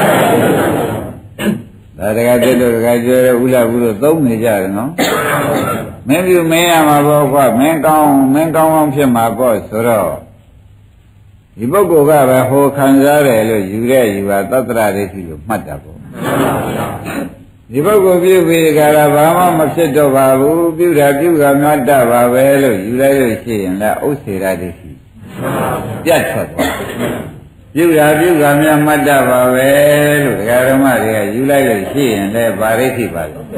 ဒါတကယ်တဲ့တို့တကယ်ကျွဲဥလာဘူးလို့သုံးနေကြတယ်နော်မင်းပြုမင်းရမှာပေါ့ကွာမင်းကောင်းမင်းကောင်းအောင်ဖြစ်မှာပေါ့ဆိုတော့ဒီပုဂ္ဂိုလ်ကပဲဟိုခံစားတယ်လို့ယူတဲ့ယူပါသတ္တရဒိဋ္ဌိလို့မှတ်တာပေါ့ဒီပုဂ္ဂိုလ်ပြုပြီးကြတာဘာမှမဖြစ်တော့ပါဘူးပြုတာပြုတာမြတ်တာပါပဲလို့ယူလိုက်လို့ရှိရင်လည်းဥစ္စေရဒိဋ္ဌိပြတ်ထွက်သွားပြုတာပြုတာမြတ်မှတ်တာပါပဲလို့ဒကာဓမ္မတွေကယူလိုက်လို့ရှိရင်လည်းဗာရိဋ္ဌိပါလို့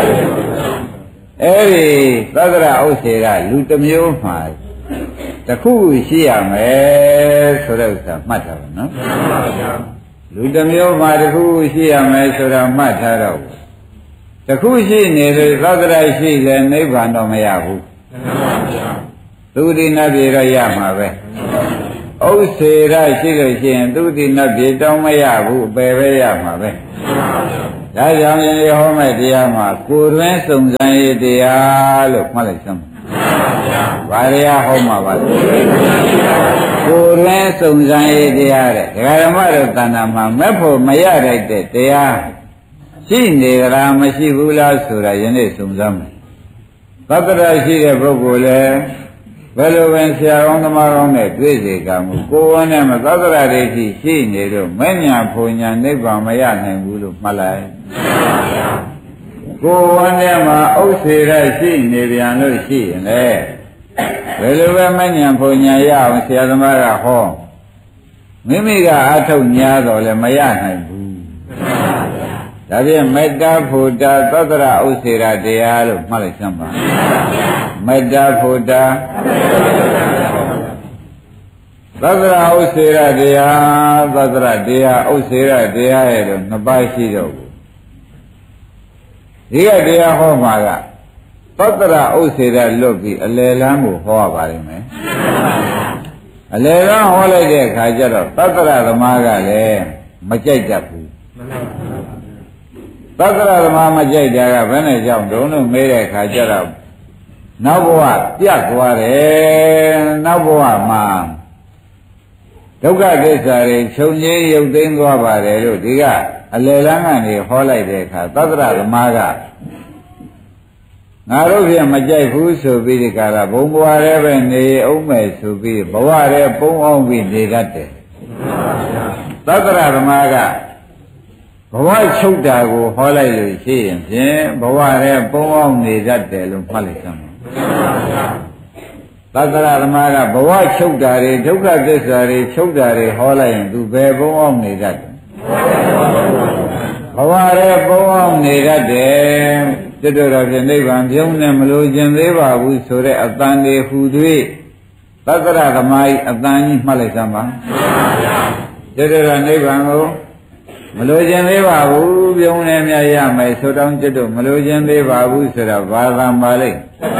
အဲ့ဒီသတ္တရဥစ္စေရလူတစ်မျိုးမှာတခုရှိရမယ်ဆိုတဲ့ဥစ္စာမှတ်ထားပါနော်လူတစ်မျိုးမှာတခုရှိရမယ်ဆိုတာမှတ်ထားတော့တခုရှိနေလို့သတ္တရရှိတယ်နိဗ္ဗာန်တော့မရဘူးသူတိနတ်ပြေတော့ရမှာပဲဥစ္စေရရှိလို့ရှိရင်သူတိနတ်ပြေတော့မရဘူးအပယ်ပဲရမှာပဲဒါကြောင့်ဒီဟောမဲ့တရားမှာကိုယ်တွင်စုံစမ်းရတရားလို့မှတ်လိုက်စမ်းဘာရဟောမှာပါလဲကိုယ်တွင်စုံစမ်းရတရားတဲ့ဒကာဓမ္မတို့တဏ္ဍာမှာမဲ့ဖို့မရတဲ့တရားရှိနေကြလားမရှိဘူးလားဆိုတာယနေ့စုံစမ်းမယ်သတ္တရရှိတဲ့ပုဂ္ဂိုလ်လည်းဘယ်လိုပဲဆရာကောင်းသမားကောင်းနဲ့တွေ့စေကမူကိုယ်ဝန်းနဲ့မသတ္တရဒိဋ္ဌိရှိနေတော့မဉ္ဇဏ်ဖုန်ညာနိဗ္ဗာန်မရနိုင်ဘူးလို့မှတ်လိုက်ကိုယ်ဝန်းထဲမှာဥစ္စေရရှိနေပြန်လို့ရှိရင်လေဘယ်လိုပဲမဉ္ဇဏ်ဖုန်ညာရအောင်ဆရာသမားကဟောမိမိကအထုတ်ညာတော့လည်းမရနိုင်ဘူးဒါဖြင့်မေတ္တာဖို့တာသတ္တရဥစ္စေရတရားလို့မှတ်လိုက်စမ်းပါမေတ္တာဖို့တာသတ္တရဥစ္စေရတရားသတ္တရတရားဥစ္စေရတရားရဲ့လို့နှစ်ပါးရှိတော့ဘူးဒီကတရားဟောမှာကသတ္တရဥစ္စေရလွတ်ပြီးအလယ်လမ်းကိုဟောရပါလိမ့်မယ်အလယ်လမ်းဟောလိုက်တဲ့အခါကျတော့သတ္တရသမားကလည်းမကြိုက်တတ်ဘူးသတ္တရသမားမကြိုက်တာကဘယ်နဲ့ကြောင့်တုံးလို့မေးတဲ့အခါကျတော့နောက်ဘဝပြတ်သွားတယ်နောက်ဘဝမှာဒုက္ခသစ္စာတွေချုပ်ငြိမ်းရုပ်သိမ်းသွားပါတယ်လို့ဒီကအလယ်လမ်းကနေဟောလိုက်တဲ့အခါသတ္တရသမားကငါတို့ဖြင့်မကြိုက်ဘူးဆိုပြီးဒီကရဘုံဘဝရဲပဲနေအောင်မယ်ဆိုပြီးဘဝရဲပုံအောင်ပြီးနေတတ်တယ်သတ္တရသမားကဘဝချုပ်တာကိုဟောလိုက်လို့ရှိရင်ဖြင့်ဘဝရဲပုံအောင်နေတတ်တယ်လို့မှတ်လိုက်စမ်းသတ္တရသမားကဘဝချုပ်တာတွေဒုက္ခသစ္စာတွေချုပ်တာတွေဟောလိုက်ရင်သူဘယ်ပုံအောင်နေတတ်တယ်ဘဝရဲပုံအောင်နေတတ်တယ်တတတော်ဖြင့်နိဗ္ဗာန်ပြုံးနေမလို့ခြင်းသေးပါဘူးဆိုတဲ့အတန်တွေဟူ၍သတ္တရသမား၏အတန်ကြီးမှတ်လိုက်စမ်းပါတတတော်နိဗ္ဗာန်ကိုမလို့ခြင်းသေးပါဘူးပြုံးနေမြတ်ရမယ်ဆိုတော့တတမလို့ခြင်းသေးပါဘူးဆိုတော့ဘာသာပါလိမ့်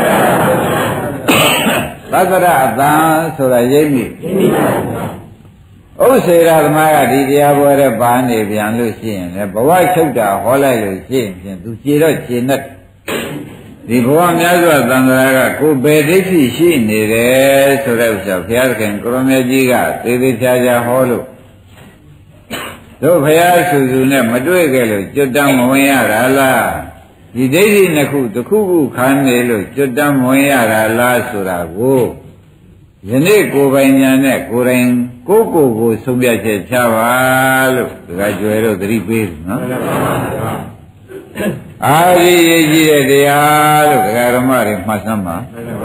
သတ္တရအတန်ဆိုတာရိပ်မိဥစ္စေရသမားကဒီတရားပွဲတဲ့ပါနေပြန်လို့ရှိရင်လည်းဘဝချုပ်တာဟောလိုက်လို့ရှိရင်ဖြင့်သူခြေတော့ခြေနဲ့ဒီဘဝများစွာသံဃာကကိုယ်ဘယ်ဒိဋ္ဌိရှိနေတယ်ဆိုတဲ့ဥစ္စာဘုရားသခင်ကိုရမေကြီးကသေသေးချာချာဟောလို့တို့ဘုရားဆူဆူနဲ့မတွေ့ခဲ့လို့ကျွတ်တမ်းမဝင်ရတာလားဒီဒိဋ္ဌိနှစ်ခုတစ်ခုခုခံနေလို့ကျွတ်တမ်းမဝင်ရတာလားဆိုတာကိုယနေ့ကိုယ်ပိုင်ညာနဲ့ကိုယ်တိုင်ကိုယ်ကိုယ်ကိုဆုံးဖြတ်ချက်ချပါလို့ဒကာကျွယ်တို့သတိပေးတယ်နော်အာဒီရေးကြည့်တဲ့တရားလို့ဒကာဓမ္မတွေမှတ်စမ်းပါ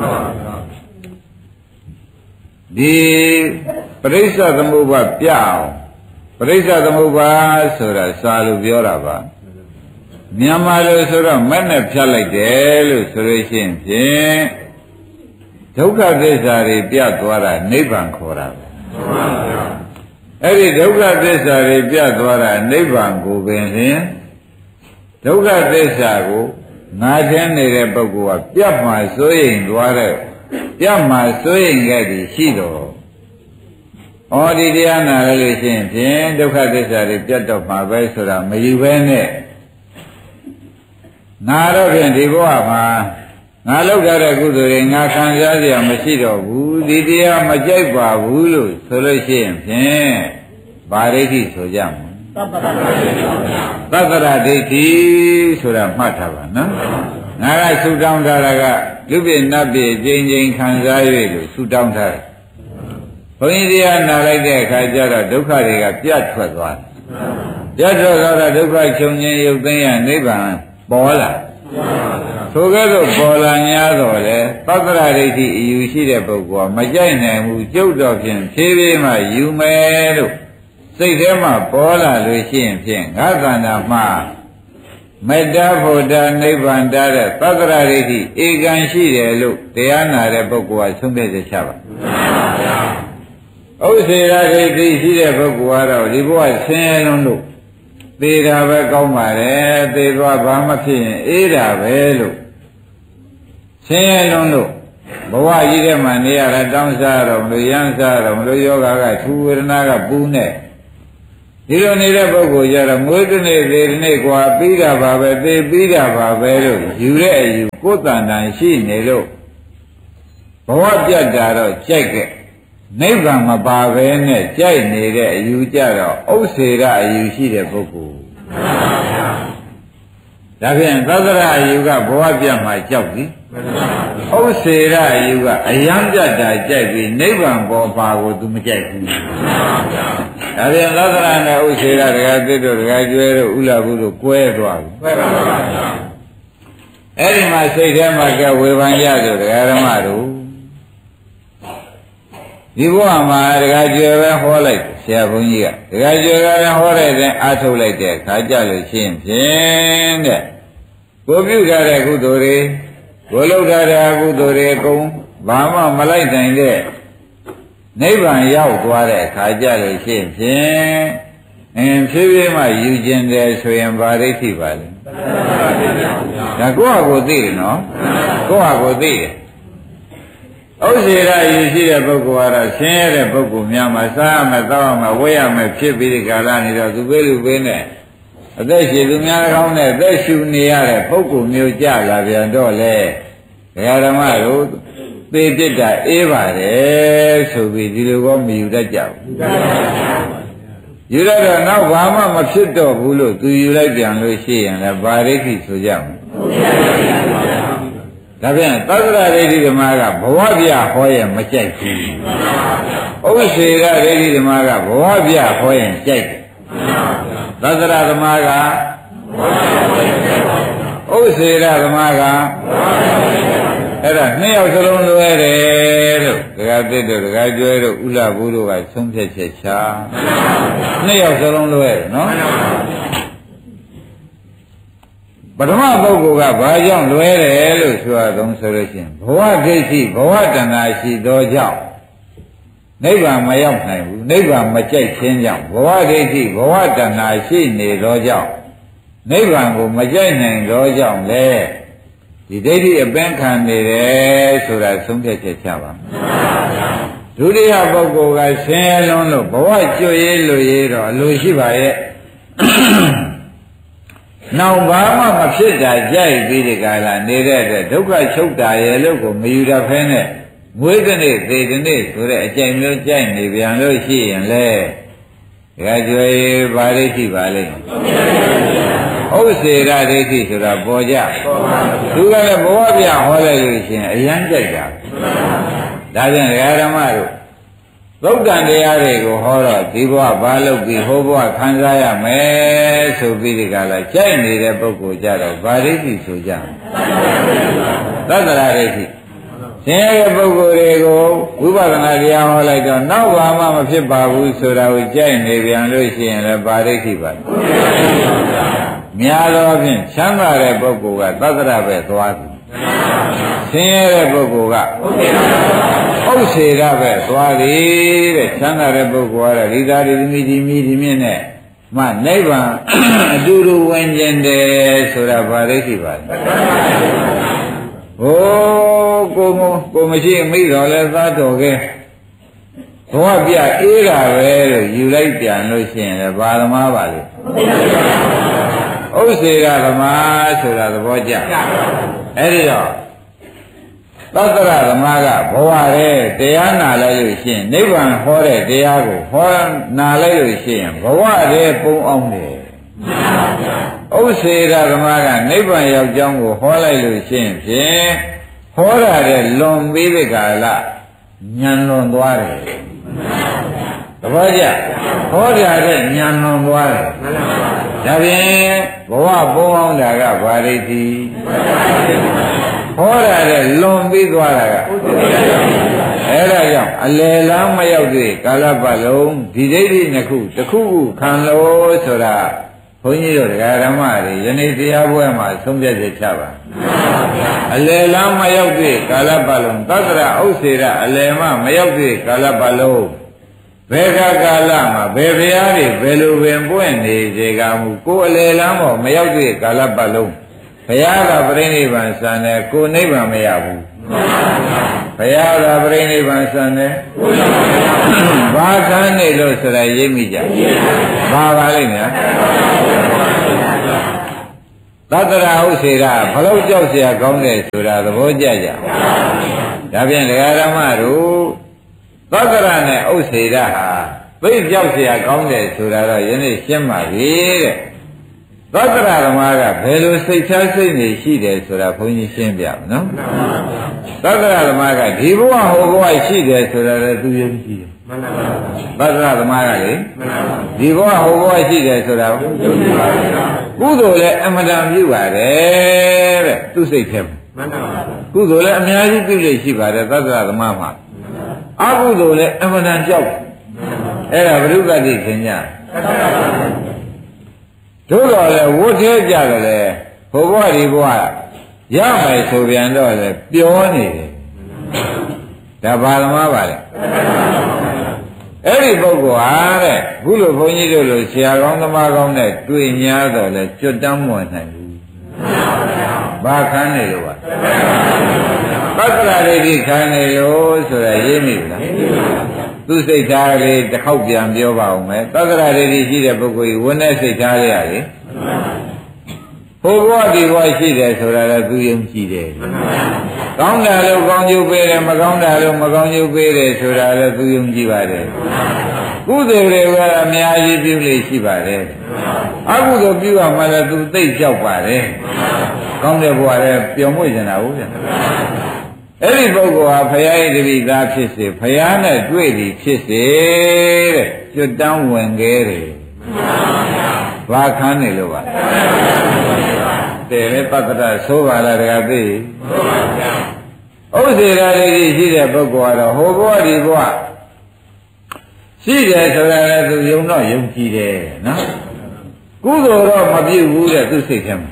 ဒီပရိစ္ဆသမုပ္ပါပြအောင်ပရိစ္ဆသမုပ္ပါဆိုတာစာလို့ပြောတာပါမြန်မာလိုဆိုတော့မဲ့နဲ့ဖြတ်လိုက်တယ်လို့ဆိုလို့ရှိရင်ဖြင့်ဒုက္ခသစ္စာတွေပြတ်သွားတာနိဗ္ဗာန်ခေါ်တာပဲအဲ့ဒီဒုက္ခသစ္စာတွေပြတ်သွားတာနိဗ္ဗာန်ကိုပင်ဖြင့်ဒုက္ခသစ္စာကိုငါချင်းနေတဲ့ပုဂ္ဂိုလ်ကပြတ်မှစိုးရင်သွားတဲ့ပြတ်မှစိုးရင်ခဲ့သည်ရှိတော့ဩဒီတရားနာရလို့ရှိရင်ဖြင့်ဒုက္ခသစ္စာတွေပြတ်တော့မှာပဲဆိုတာမယူဘဲနဲ့နာတော့ဖြင့်ဒီဘဝမှာငါလောက်ထားတဲ့ကုသိုလ်တွေငါခံစားရမရှိတော့ဘူးဒီတရားမကြိုက်ပါဘူးလို့ဆိုလို့ရှိရင်ဖြင့်ဗာဒိဋ္ဌိဆိုကြမှာသတ္တရဒိဋ္ဌိဆိုတာမှတ်ထားပါနော်ငါကဆုတောင်းထားတာကလူပြနတ်ပြကျင်းချင်းခံစားရလို့ဆုတောင်းထားတယ်ဘုန်းကြီးတရားနာလိုက်တဲ့အခါကျတော့ဒုက္ခတွေကပြတ်ထွက်သွားတယ်ပြတ်ထွက်သွားတာဒုက္ခချုပ်ခြင်းရုပ်သိမ်းရနိဗ္ဗာန်ပေါ်လာထိုကဲ့သို့ပေါ်လာ냐တော့လေသတ္တရဒိဋ္ဌိအယူရှိတဲ့ပုဂ္ဂိုလ်ကမကြိုက်နိုင်ဘူးကျုပ်တော်ဖြင့်ဖြည်းဖြည်းမှယူမယ်လို့စိတ်ထဲမှာပေါ်လာလို့ရှိရင်ဖြင့်ငါသန္တာမှာမေတ္တာဖို့တာနိဗ္ဗာန်တာတဲ့သတ္တရဒိဋ္ဌိဧကံရှိတယ်လို့တရားနာတဲ့ပုဂ္ဂိုလ်ကဆုံးဖြတ်ချက်ချပါဥစ္စေရဒိဋ္ဌိရှိတဲ့ပုဂ္ဂိုလ်ကတော့ဒီဘဝဆင်းရဲလုံးလို့သေတာပဲကောင်းပါတယ်သေသွားဘာမှဖြစ်ရင်အေးတာပဲလို့ဆင်းရဲလုံးလို့ဘဝကြီးထဲမှာနေရတာတောင်းစားတော့မလို့ရမ်းစားတော့မလို့ယောဂကထူဝေဒနာကပူးနေဒီလိုနေတဲ့ပုဂ္ဂိုလ်ကြတော့မွေးတစ်နေ့သေတစ်နေ့กว่าပြီးတာပါပဲသေပြီးတာပါပဲလို့ယူတဲ့အယူကိုယ်တန်တန်ရှိနေလို့ဘဝပြတ်တာတော့ကြိုက်တဲ့နိဗ္ဗာန်မပါပဲနဲ့ကြိုက်နေတဲ့အယူကြတော့ဥစ္စေရအယူရှိတဲ့ပုဂ္ဂိုလ်ဒါဖြင့်သတ္တရအယူကဘဝပြတ်မှကြောက်ပြီဥစ္စေရအယူကအယံပြတ်တာကြိုက်ပြီးနိဗ္ဗာန်ပေါ်ပါကိုသူမကြိုက်ဘူးဒါဖြင့်သတ္တရနဲ့ဥစ္စေရဒကာသစ်တို့ဒကာကျွဲတို့ဥလာဘူးတို့ကွဲသွားပြီကွဲပါပါအဲ့ဒီမှာစိတ်ထဲမှာကဝေဖန်ရဆိုဒကာဓမ္မတို့ဒီဘဝမှာဒကာကျွယ်ပဲဟောလိုက်ဆရာဘုန်းကြီးကဒကာကျွယ်ကလည်းဟောတဲ့တဲ့အားထုတ်လိုက်တဲ့ခါကြလို့ရှိရင်ဖြင့်တဲ့ကိုပြုထားတဲ့ကုသိုလ်တွေကိုလုပ်ထားတဲ့ကုသိုလ်တွေအကုန်ဘာမှမလိုက်နိုင်တဲ့နိဗ္ဗာန်ရောက်သွားတဲ့ခါကြလို့ရှိရင်ဖြင့်အင်းဖြည်းဖြည်းမှယူကျင်တယ်ဆိုရင်ဗာဒိဋ္ဌိပါလေဒါကိုယ့်ဟာကိုယ်သိတယ်နော်ကိုယ့်ဟာကိုယ်သိတယ်ဥစ္စေရယူရှိတဲ့ပုဂ္ဂိုလ်ကတော့ဆင်းရဲတဲ့ပုဂ္ဂိုလ်များမှာစားရမယ်တောက်ရမယ်ဝေးရမယ်ဖြစ်ပြီးဒီကာလနေတော့သူပေးလူပေးနဲ့အသက်ရှည်သူများကောင်းတဲ့အသက်ရှူနေရတဲ့ပုဂ္ဂိုလ်မျိုးကြလာပြန်တော့လေဘုရားဓမ္မတို့သေပြစ်တာအေးပါတယ်ဆိုပြီးဒီလိုကောမယူတတ်ကြဘူးယူရတော့နောက်ဘာမှမဖြစ်တော့ဘူးလို့သူယူလိုက်ပြန်လို့ရှိရင်လည်းဗာဒိဋ္ဌိဆိုကြမှာဒါဖြင့်သတ္တရဒိဋ္ဌိဓမ္မကဘဝပြဟောရင်မကြိုက်ဘူးဥစ္စေရဒိဋ္ဌိဓမ္မကဘဝပြဟောရင်ကြိုက်တယ်သတ္တရဓမ္မကဥစ္စေရဓမ္မကအဲ့ဒါနှစ်ယောက်စလုံးလွဲတယ်လို့ဒကာသစ်တို့ဒကာကျွဲတို့ဥလာဘူးတို့ကဆုံးဖြတ်ချက်ချနှစ်ယောက်စလုံးလွဲတယ်နော်ပထမပုဂ္ဂိုလ်ကဘာကြောင့်လွဲတယ်လို့ဆိုရသုံးဆိုလို့ရှိရင်ဘဝဒိဋ္ဌိဘဝတဏှာရှိသောကြောင့်နိဗ္ဗာန်မရောက်နိုင်ဘူးနိဗ္ဗာန်မကြိုက်ခြင်းကြောင့်ဘဝဒိဋ္ဌိဘဝတဏှာရှိနေသောကြောင့်နိဗ္ဗာန်ကိုမကြိုက်နိုင်သောကြောင့်လေဒီဒိဋ္ဌိအပင်ခံနေတယ်ဆိုတာဆုံးဖြတ်ချက်ချပါဒုတိယပုဂ္ဂိုလ်ကဆင်းရဲလွန်းလို့ဘဝကျွတ်ရေးလို့ရေးတော့အလိုရှိပါရဲ့နောက်ဘာမှမဖြစ်တာကြိုက်ပြီးဒီကလာနေတဲ့အတွက်ဒုက္ခချုပ်တာရဲ့လို့ကိုမယူတတ်ဖဲနဲ့မွေးတဲ့နေ့သေတဲ့နေ့ဆိုတဲ့အကျင့်မျိုးကြိုက်နေပြန်လို့ရှိရင်လေဒါကြွယ်ဗာဒိဋ္ဌိပါလိမ့်ဥစ္စေရဒိဋ္ဌိဆိုတာပေါ်ကြသူကလည်းဘဝပြဟောလိုက်လို့ရှိရင်အယံကြိုက်တာဒါကြောင့်ဓမ္မတို့သုတ်တန်တရားတွေကိုဟောတော့ဒီဘဝဘာလုပ်ပြီးဟိုဘဝခံစားရမယ်ဆိုပြီးဒီကလာကြိုက်နေတဲ့ပုဂ္ဂိုလ်ကြတော့ဗာဒိဋ္ဌိဆိုကြသတ္တရဒိဋ္ဌိဆင်းရဲပုဂ္ဂိုလ်တွေကိုဝိပဿနာတရားဟောလိုက်တော့နောက်ဘာမှမဖြစ်ပါဘူးဆိုတာကိုကြိုက်နေပြန်လို့ရှိရင်လည်းဗာဒိဋ္ဌိပါများသောဖြင့်ချမ်းသာတဲ့ပုဂ္ဂိုလ်ကသတ္တရပဲသွားတယ်ဆင်းရဲတဲ့ပုဂ္ဂိုလ်ကဥစ္စေရပဲသွားတယ်တဲ့ချမ်းသာတဲ့ပုဂ္ဂိုလ်ကတော့ဒီသာဒီမိဒီမိဒီမြင့်နဲ့မှနိဗ္ဗာန်အတူတူဝင်ကျင်တယ်ဆိုတာဗာဒိဋ္ဌိပါဟိုးကိုမကိုမရှိမိတော်လဲသားတော်ကဲဘဝပြအေးတာပဲလို့ယူလိုက်ပြန်လို့ရှိရင်လည်းဘာသမားပါလဲဥစ္စေရသမားဆိုတာသဘောကျအဲ့ဒီတော့သတ္တရဓမ္မကဘဝရဲ့တရားနာလိုက်လို့ရှိရင်နိဗ္ဗာန်ဟောတဲ့တရားကိုဟောနာလိုက်လို့ရှိရင်ဘဝရဲ့ပုံအောင်တယ်ဥစ္စေရဓမ္မကနိဗ္ဗာန်ရောက်ကြောင်းကိုဟောလိုက်လို့ရှိရင်ဖြင့်ဟောရတဲ့လွန်ပြီးတဲ့ကာလဉာဏ်လွန်သွားတယ်သဘောကျဟောရတဲ့ဉာဏ်လွန်သွားတယ်ဒါဖြင့်ဘဝပုံအောင်တာကဗာရိတိဟောရတဲ့လွန်ပြီးသွားတာကအဲ့ဒါကြောင့်အလယ်လမ်းမရောက်သေးကာလပတ်လုံးဒီဒိဋ္ဌိနှစ်ခုတစ်ခုခုခံလို့ဆိုတာဘုန်းကြီးတို့တရားဓမ္မတွေယနေ့တရားပွဲမှာဆုံးဖြတ်ချက်ချပါအလယ်လမ်းမရောက်သေးကာလပတ်လုံးသတ္တရဥစ္စေရအလယ်မှမရောက်သေးကာလပတ်လုံးဘယ်ကကာလမှာဘယ်ဘုရားတွေဘယ်လိုပင်ပွင့်နေစေကမူကိုယ်အလယ်လမ်းပေါ်မရောက်သေးကာလပတ်လုံးဘုရားကပြိဋိဘံစံတယ်ကိုနိဗ္ဗာန်မရဘူးဘုရားကပြိဋိဘံစံတယ်ဘာကန်းနေလို့ဆိုတာရိပ်မိကြဘာပါလိမ့်မယ်သတ္တရာဥစ္စေရဘလို့ကြောက်เสียကောင်းတယ်ဆိုတာသဘောကျကြဒါဖြင့်ဒကာဓမ္မတို့သတ္တရာနဲ့ဥစ္စေရဟာသိကြောက်เสียကောင်းတယ်ဆိုတာတော့ယနေ့ရှင်းပါပြီတဲ့သတ္တရာဓမ္မကဘယ်လိုစိတ်ချစိတ်နေရှိတယ်ဆိုတာဘုန်းကြီးရှင်းပြမယ်နော်သတ္တရာဓမ္မကဒီဘဝဟိုဘဝရှိတယ်ဆိုတာလည်းသူယုံကြည်တယ်မှန်ပါပါသတ္တရာဓမ္မကလေဒီဘဝဟိုဘဝရှိတယ်ဆိုတာယုံကြည်ပါဘူးကုသိုလ်လည်းအမှန်တန်ပြုပါတယ်တဲ့သူစိတ်ထဲမှန်ပါပါကုသိုလ်လည်းအများကြီးပြုလို့ရှိပါတယ်သတ္တရာဓမ္မမှာအကုသိုလ်လည်းအမှန်တန်ကြောက်အဲ့ဒါဘုရုပ္ပတိခင်ညာတို့တော်လည်းဝတ်သေးကြတယ်လေဘုဘဝဒီဘဝရမယ်ဆိုပြန်တော့လေပြောနေတယ်ဒါဘာသမားပါလဲအဲ့ဒီပုဂ္ဂိုလ်ဟာတဲ့ခုလိုဘုန်းကြီးတို့လိုဆရာကောင်းသမားကောင်းနဲ့တွေ့များတော့လေကျွတ်တမ်းမဝင်နိုင်ဘူးဘာခန်းနေလို့ပါသတ္တရာဒိဋ္ဌိခန်းနေလို့ဆိုတာရေးမိဘူးလားသူစိတ်ထားလေးတစ်ခေါက်ပြန်ပြောပါဦးမယ်သတ္တရာဒိဋ္ဌိရှိတဲ့ပုဂ္ဂိုလ်ကြီးဝန်းတဲ့စိတ်ထားလေးရလေဟိုဘဝဒီဘဝရှိတယ်ဆိုတာလည်းသူယုံကြည်တယ်ကောင်းတာလို့ကောင်းကျိုးပေးတယ်မကောင်းတာလို့မကောင်းကျိုးပေးတယ်ဆိုတာလည်းသူယုံကြည်ပါတယ်ကုသိုလ်တွေကအများကြီးပြုလို့ရှိပါတယ်အကုသိုလ်ပြုရမှလည်းသူသိကြောက်ပါတယ်ကောင်းတဲ့ဘဝလည်းပျော်မွေ့နေတာဟုတ်ပြန်အဲ့ဒီပုဂ္ဂိုလ်ဟာဘုရားရဲ့တပည့်သားဖြစ်စေဘုရားနဲ့တွေ့ပြီးဖြစ်စေတဲ့ကျွတ်တန်းဝင်ခဲ့တယ်ဘာခန်းနေလို့ပါတယ်လေပတ္တရဆိုပါလားတကယ်သိဥစ္စေရာလေးရှိတဲ့ပုဂ္ဂိုလ်ကတော့ဟိုဘဝဒီဘဝရှိတယ်ဆိုတာလည်းသူယုံတော့ယုံကြည်တယ်နော်ကုသိုလ်တော့မပြုဘူးတဲ့သူစိတ်ထဲမှာ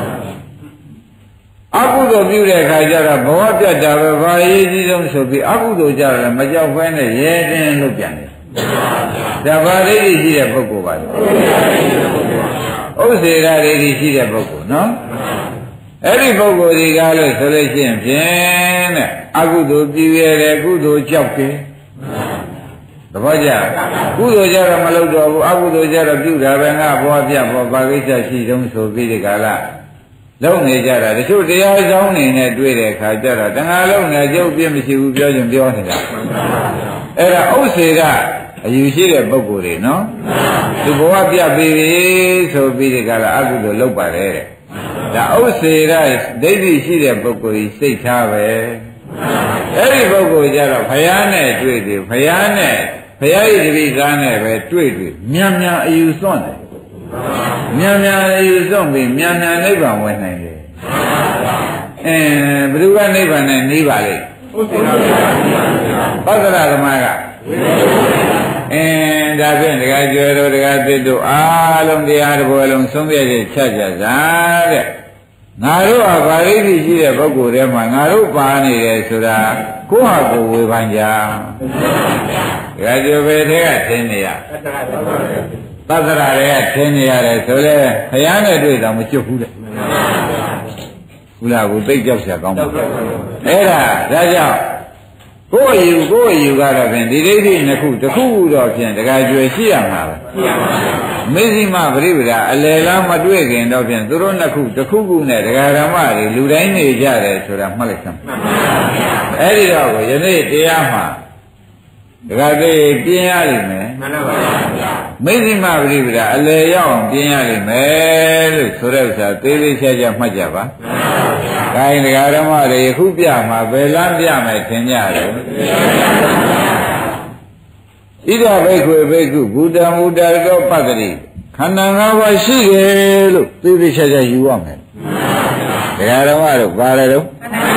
အကုသိုလ်ပြုတဲ့အခါကျတော့ဘဝပြတ်တာပဲဘာရေးကြီးဆုံးဆိုပြီးအကုသိုလ်ကြတော့မကြောက်ဘဲနဲ့ရဲတင်းလို့ပြန်တယ်ဒါဘာဒိဋ္ဌိရှိတဲ့ပုဂ္ဂိုလ်ပါလဲဥစ္စေရာဒိဋ္ဌိရှိတဲ့ပုဂ္ဂိုလ်နော်အဲ့ဒီပုဂ္ဂိုလ်ဒီကားလို့ဆိုလို့ရှိရင်ဖြင့်တဲ့အကုသိုလ်ပြုရတဲ့ကုသိုလ်ကြောက်တယ်သဘောကျကုသိုလ်ကြတော့မလုပ်တော့ဘူးအကုသိုလ်ကြတော့ပြုတာပဲငါဘဝပြဘောဘာကိစ္စရှိတုံးဆိုပြီးဒီကာလလုံးနေကြတာတချို့တရားဆောင်နေနဲ့တွေ့တဲ့အခါကျတော့တဏှာလုံးနဲ့ကျုပ်ပြည့်မရှိဘူးပြောရင်ပြောနေတာအဲ့ဒါဥစ္စေကအယူရှိတဲ့ပုဂ္ဂိုလ်တွေနော်သူဘဝပြပြီဆိုပြီးဒီကလာအကုသိုလ်လုပ်ပါတယ်တဲ့ဒါဥစ္စေရဒိဋ္ဌိရှိတဲ့ပုဂ္ဂိုလ်ကြီးစိတ်ထားပဲအဲ့ဒီပုဂ္ဂိုလ်ကြတော့ဘုရားနဲ့တွေ့တယ်ဘုရားနဲ့ဘုရားရဲ့တပည့်သားနဲ့ပဲတွေ့တွေ့မြန်မြန်အယူစွန့်တယ်မြန်မြန်အယူစွန့်ပြီးမြန်မြန်နိဗ္ဗာန်ဝင်နိုင်တယ်အဲဘယ်သူကနိဗ္ဗာန်နဲ့နေပါလိမ့်ပသရဓမ္မကအင်းဒါဖြင့်ဒကာကျွယ်တို့ဒကာသစ်တို့အားလုံးတရားတစ်ပွဲလုံးဆုံးဖြတ်ချက်ချကြစားတဲ့ငါတို့ဟာဗာရိတိရှိတဲ့ပုဂ္ဂိုလ်တွေမှာငါတို့ပါနေတယ်ဆိုတာကိုယ့်ဟာကိုယ်ဝေဖန်ကြဒကာကျွယ်ပဲထဲကသင်နေရသတ္တရာတွေကသင်နေရတယ်ဆိုလဲဘုရားနဲ့တွေ့တော့မကျွတ်ဘူးတဲ့ဘုရားကိုသိကြောက်เสียကောင်းပါအဲ့ဒါဒါကြောင့်ကိုယ်ယူကိုယ်ယူကတော့ဖြင့်ဒီဒိဋ္ဌိနှစ်ခုတစ်ခုတော့ဖြင့်တခါကျွယ်ရှိရမှာပဲမေဇိမပရိပဒအလယ်လားမတွေ့ခင်တော့ဖြင့်သူတို့နှစ်ခုတစ်ခုခုနဲ့ဒကာဓမ္မတွေလူတိုင်းနေကြတယ်ဆိုတာမှတ်လိုက်စမ်းအဲ့ဒီတော့ယနေ့တရားမှာဒကာသေးပြင်းရလိမ့်မယ်မှန်ပါဗျာမေဇိမပရိပဒအလယ်ရောက်အောင်ပြင်းရလိမ့်မယ်လို့ဆိုတဲ့ဥစ္စာသေးသေးချာချာမှတ်ကြပါမှန်ပါဗျာခိုင်းဒကာဓမ္မတွေခုပြမှာဘယ်လမ်းပြမယ်ထင်ကြတယ်ဣဒဘိက္ခွေဘိက္ခုဘုဒ္ဓမူတ္တရောပတ္တိခန္ဓာ၅ပါးရှိတယ်လို့သေသေးချာချာယူရမယ်ဒကာဓမ္မတို့ပါတယ်တော့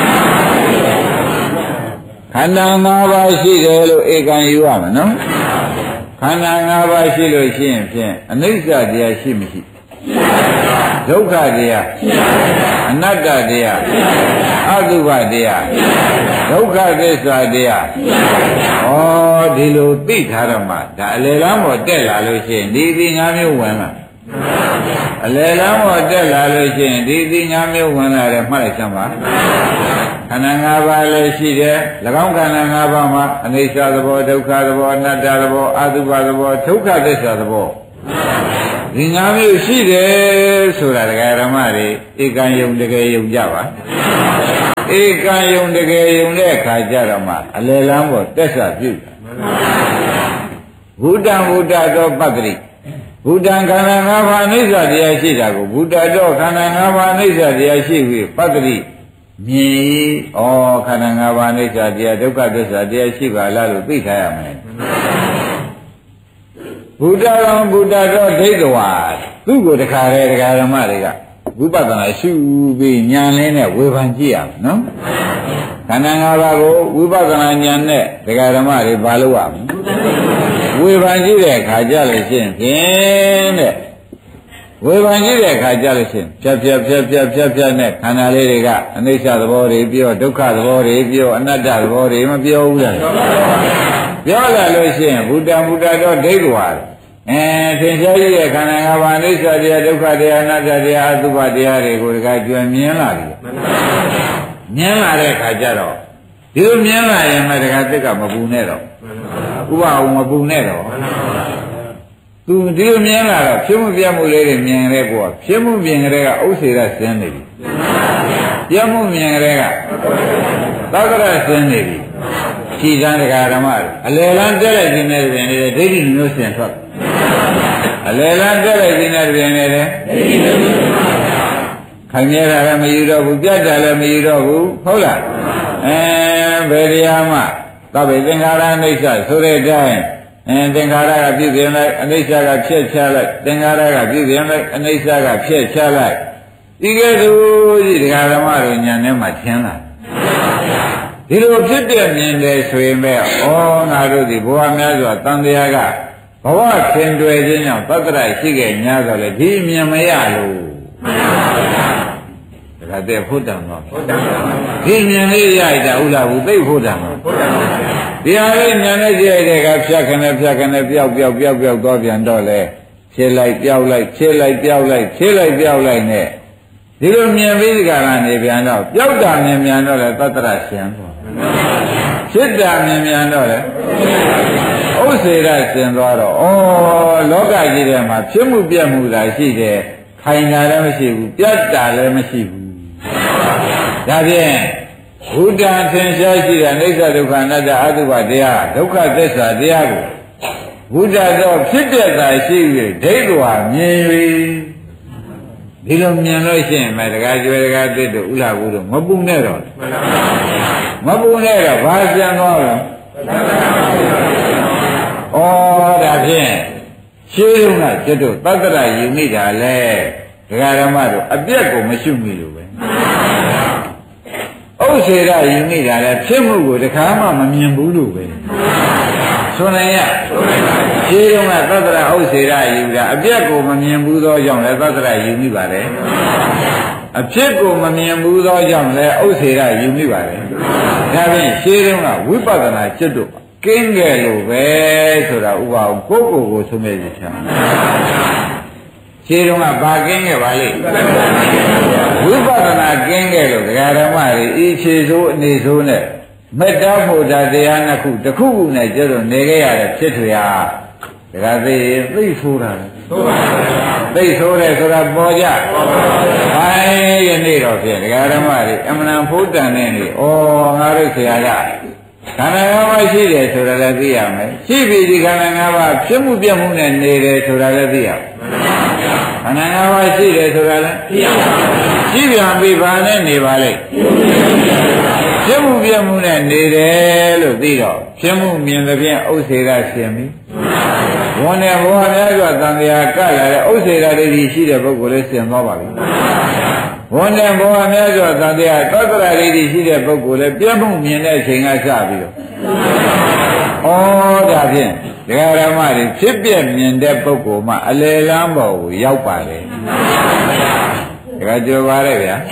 ခန္ဓာ၅ပါးရှိတယ်လို့ဧကံယူရမယ်နော်ခန္ဓာ၅ပါးရှိလို့ရှိရင်ဖြင့်အနိစ္စတရားရှိမရှိဒုက္ခတရားအနတ္တတရားအတုပတရားဒုက္ခသစ္စာတရားဩဒီလိုသိထားတော့မှဒါအလယ်လမ်းပေါ်တက်လာလို့ရှိရင်ဒီဒီ၅မျိုးဝင်လာအလယ်လမ်းပေါ်တက်လာလို့ရှိရင်ဒီဒီ၅မျိုးဝင်လာတယ်မှတ်လိုက်စမ်းပါခန္ဓာ၅ပါးလည်းရှိတယ်၎င်းခန္ဓာ၅ပါးမှာအနိစ္စသဘောဒုက္ခသဘောအနတ္တသဘောအတုပသဘောဒုက္ခသစ္စာသဘောဒီ၅မျိုးရှိတယ်ဆိုတာဒကာဓမ္မတွေဧကံယုံတကယ်ယုံကြပါဧကံယုံတကယ်ယုံတဲ့အခါကျတော့မှအလယ်လမ်းပေါ်တက်ဆပြုတာဘုဒ္ဓံဘုဒ္ဓတော်ပတ္တိဘုဒ္ဓံခန္ဓာ၅ပါးအနိစ္စတရားရှိတာကိုဘုဒ္ဓတော်ခန္ဓာ၅ပါးအနိစ္စတရားရှိပြီးပတ္တိမြင်ဩခန္ဓာ၅ပါးအနိစ္စတရားဒုက္ခသစ္စာတရားရှိပါလားလို့သိထားရမယ်ဘုဒ္ဓတော်ဘုဒ္ဓတော်ဒိဋ္ဌဝါသူ့ကိုတခါလေဒကာဓမ္မတွေကဝိပဿနာရှုပြီးဉာဏ်လေးနဲ့ဝေဖန်ကြည့်ရမယ်နော်ခန္ဓာ၅ပါးကိုဝိပဿနာဉာဏ်နဲ့ဒကာဓမ္မတွေဘာလို့ရမလဲဝေဖန်ကြည့်တဲ့အခါကျလို့ရှိရင်ဖြင့်တဲ့ဝေဖန်ကြည့်တဲ့အခါကျလို့ရှိရင်ဖြတ်ဖြတ်ဖြတ်ဖြတ်ဖြတ်ဖြတ်နဲ့ခန္ဓာလေးတွေကအနိစ္စသဘောတွေပြောဒုက္ခသဘောတွေပြောအနတ္တသဘောတွေမပြောဘူးလားပြောလာလို့ရှိရင်ဘုဒ္ဓဘုဒ္ဓတော်ဒိဋ္ဌဝါအဲသင်္ချာကြီးရဲ့ခန္ဓာ၅ပါးအနိစ္စတရားဒုက္ခတရားအနတ္တတရားအတုပတရားတွေကိုတခါကျွမ်းမြင်လာပြီမြင်လာတဲ့အခါကျတော့ဒီလိုမြင်လာရင်မှတခါသက်ကမပူနဲ့တော့ဥပအောင်မပူနဲ့တော့သူဒီလိုမြင်လာတော့ဖြစ်မှုပြမှုလေးတွေမြင်တဲ့ကောဖြစ်မှုမြင်ကြတဲ့ကဥစ္စေရဆင်းနေပြီပြမှုမြင်ကြတဲ့ကသောကရဆင်းနေပြီခြိတန်းတရားဓမ္မအလယ်လန်းတက်လိုက်ခြင်းနဲ့ပြင်နေတဲ့ဒိဋ္ဌိမျိုးစင်ထွက်အလယ်လန်းတက်လိုက်ခြင်းနဲ့ပြင်နေတဲ့ဒိဋ္ဌိမျိုးစင်ခိုင်မြဲတာလည်းမယူတော့ဘူးပြတ်တာလည်းမယူတော့ဘူးဟုတ်လားအဲဘယ်တရားမှသဗ္ဗေသင်္ခါရအိဋ္ဌဆိုတဲ့အတိုင်းအဲသင်္ခါရကပြုပြင်လိုက်အိဋ္ဌကဖြည့်ချလိုက်သင်္ခါရကပြုပြင်လိုက်အိဋ္ဌကဖြည့်ချလိုက်ဒီကဲ့သို့ဒီတရားဓမ္မတို့ဉာဏ်ထဲမှာသင်လာဒီလိုဖြစ်တဲ့မြင်တယ်ဆိုရင်ပဲဩငါတို့ဒီဘဝများစွာတန်တရားကဘဝခင်တွယ်ခြင်းကြောင့်သတ္တရရှိခဲ့냐ဆိုလေဒီမြင်မရလို့ဒါကတည်းဖို့တံပါဒီမြင်လေးရတာဥလာဘူးသိဖို့တံပါဒီဟာလေးဉာဏ်နဲ့ကြည့်ရတဲ့ကဖြတ်ခနဲ့ဖြတ်ခနဲ့ပျောက်ပျောက်ပျောက်ပျောက်တော့ပြန်တော့လေဖြည့်လိုက်ပျောက်လိုက်ဖြည့်လိုက်ပျောက်လိုက်ဖြည့်လိုက်ပျောက်လိုက်နဲ့ဒီလိုမြင်ပြီးဒီကလာနေပြန်တော့ပျောက်တာမြင်ပြန်တော့လေသတ္တရရှင်သွားဖြစ်တာမြင်မြန်တော့လေဥစ္စေရဆင်သွားတော့ဩလောကကြီးထဲမှာဖြစ်မှုပြတ်မှုသာရှိတယ်ခိုင်တာလည်းမရှိဘူးပြတ်တာလည်းမရှိဘူးဒါဖြင့်ဘုဒ္ဓထင်ရှားရှိတဲ့အိဋ္ဌဒုက္ခအနတ္တအတုပတရားဒုက္ခသစ္စာတရားကိုဘုဒ္ဓတော့ဖြစ်တဲ့သာရှိ၍ဒိဋ္ဌဝါမြင်၍ဒီလိုမြင်လို့ရှိရင်မတကားကျွဲတကားသစ်တို့ဥလာဘူးတို့မပူနဲ့တော့မပူနဲ့တော့ဘာပြန်သွားလဲဩဒါဖြင့်ရှင်းလုံးကကျွတ်တို့သတ္တရယူမိတာလေဒကာဓမ္မတို့အပြက်ကိုမရှုမိလို့ပဲဥစ္စေရယူမိတာလေဖြစ်မှုကိုတခါမှမမြင်ဘူးလို့ပဲဆိုနိုင်ရရှင်းလုံးကသတ္တရဥစ္စေရယူတာအပြက်ကိုမမြင်ဘူးသောကြောင့်လည်းသတ္တရယူမိပါလေအဖြစ်ကိုမမြင်ဘူးသောကြောင့်လည်းဥစ္စေရယူမိပါလေဒါဖြင့်ရှင်းလုံးကဝိပဿနာจิตတို့ကင်းတယ်လို့ပဲဆိုတာဥပအောင်ကိုယ့်ကိုယ်ကိုဆုံးဖြတ်ချက်ချာရှင်းလုံးကဘာကင်းခဲ့ပါလိမ့်ဝိပဿနာကင်းခဲ့လို့ဒကာဓမ္မတွေဤခြေဆိုးအနေဆိုးနဲ့မေတ္တာဖို့တာတရားနှစ်ခုတစ်ခုခုနဲ့ကျတော့နေခဲ့ရတဲ့ဖြစ်ထွေဟာဒါကသိသိဆိုးတာလေသိုးပါဘူးသိဆိုးတယ်ဆိုတာပေါ်ကြပေါ်ပါဘူးဘိုင်းယနေ့တော့ဖြင့်ဒကာဓမ္မတွေအမှန်ဖို့တန်နေနေဩငါတို့ဆရာကခန္ဓာ၅ပါးရှိတယ်ဆိုတာလည်းသိရမယ်ရှိပြီဒီခန္ဓာ၅ပါးဖြစ်မှုပြမှုနဲ့နေတယ်ဆိုတာလည်းသိရမယ်ခန္ဓာ၅ပါးရှိတယ်ဆိုတာလည်းသိရပါဘူးရှိပြန်ပြီဘာနဲ့နေပါလိမ့်ဖြစ်မှုပြမှုနဲ့နေတယ်လို့သိတော့ဖြစ်မှုမြင်တဲ့ဖြင့်ဥစ္စေရရှင်ပြီဝန်းနဲ့ဘောများစွာတန်မြာကလာတဲ့ဥစ္စေရဒိဋ္ဌိရှိတဲ့ပုဂ္ဂိုလ်လေးရှင်သွားပါပြီဝန်းနဲ့ဘောများစွာတန်မြာသတ္တရာဒိဋ္ဌိရှိတဲ့ပုဂ္ဂိုလ်လေးပြမှုမြင်တဲ့အချိန်ကစပြီးတော့ဩဒါဖြင့်ဒကာရမတွေဖြစ်ပြမြင်တဲ့ပုဂ္ဂိုလ်မှအလေလမ်းပေါ်ကိုရောက်ပါတယ်ဒကာကြောပါရဲ့ဗျာ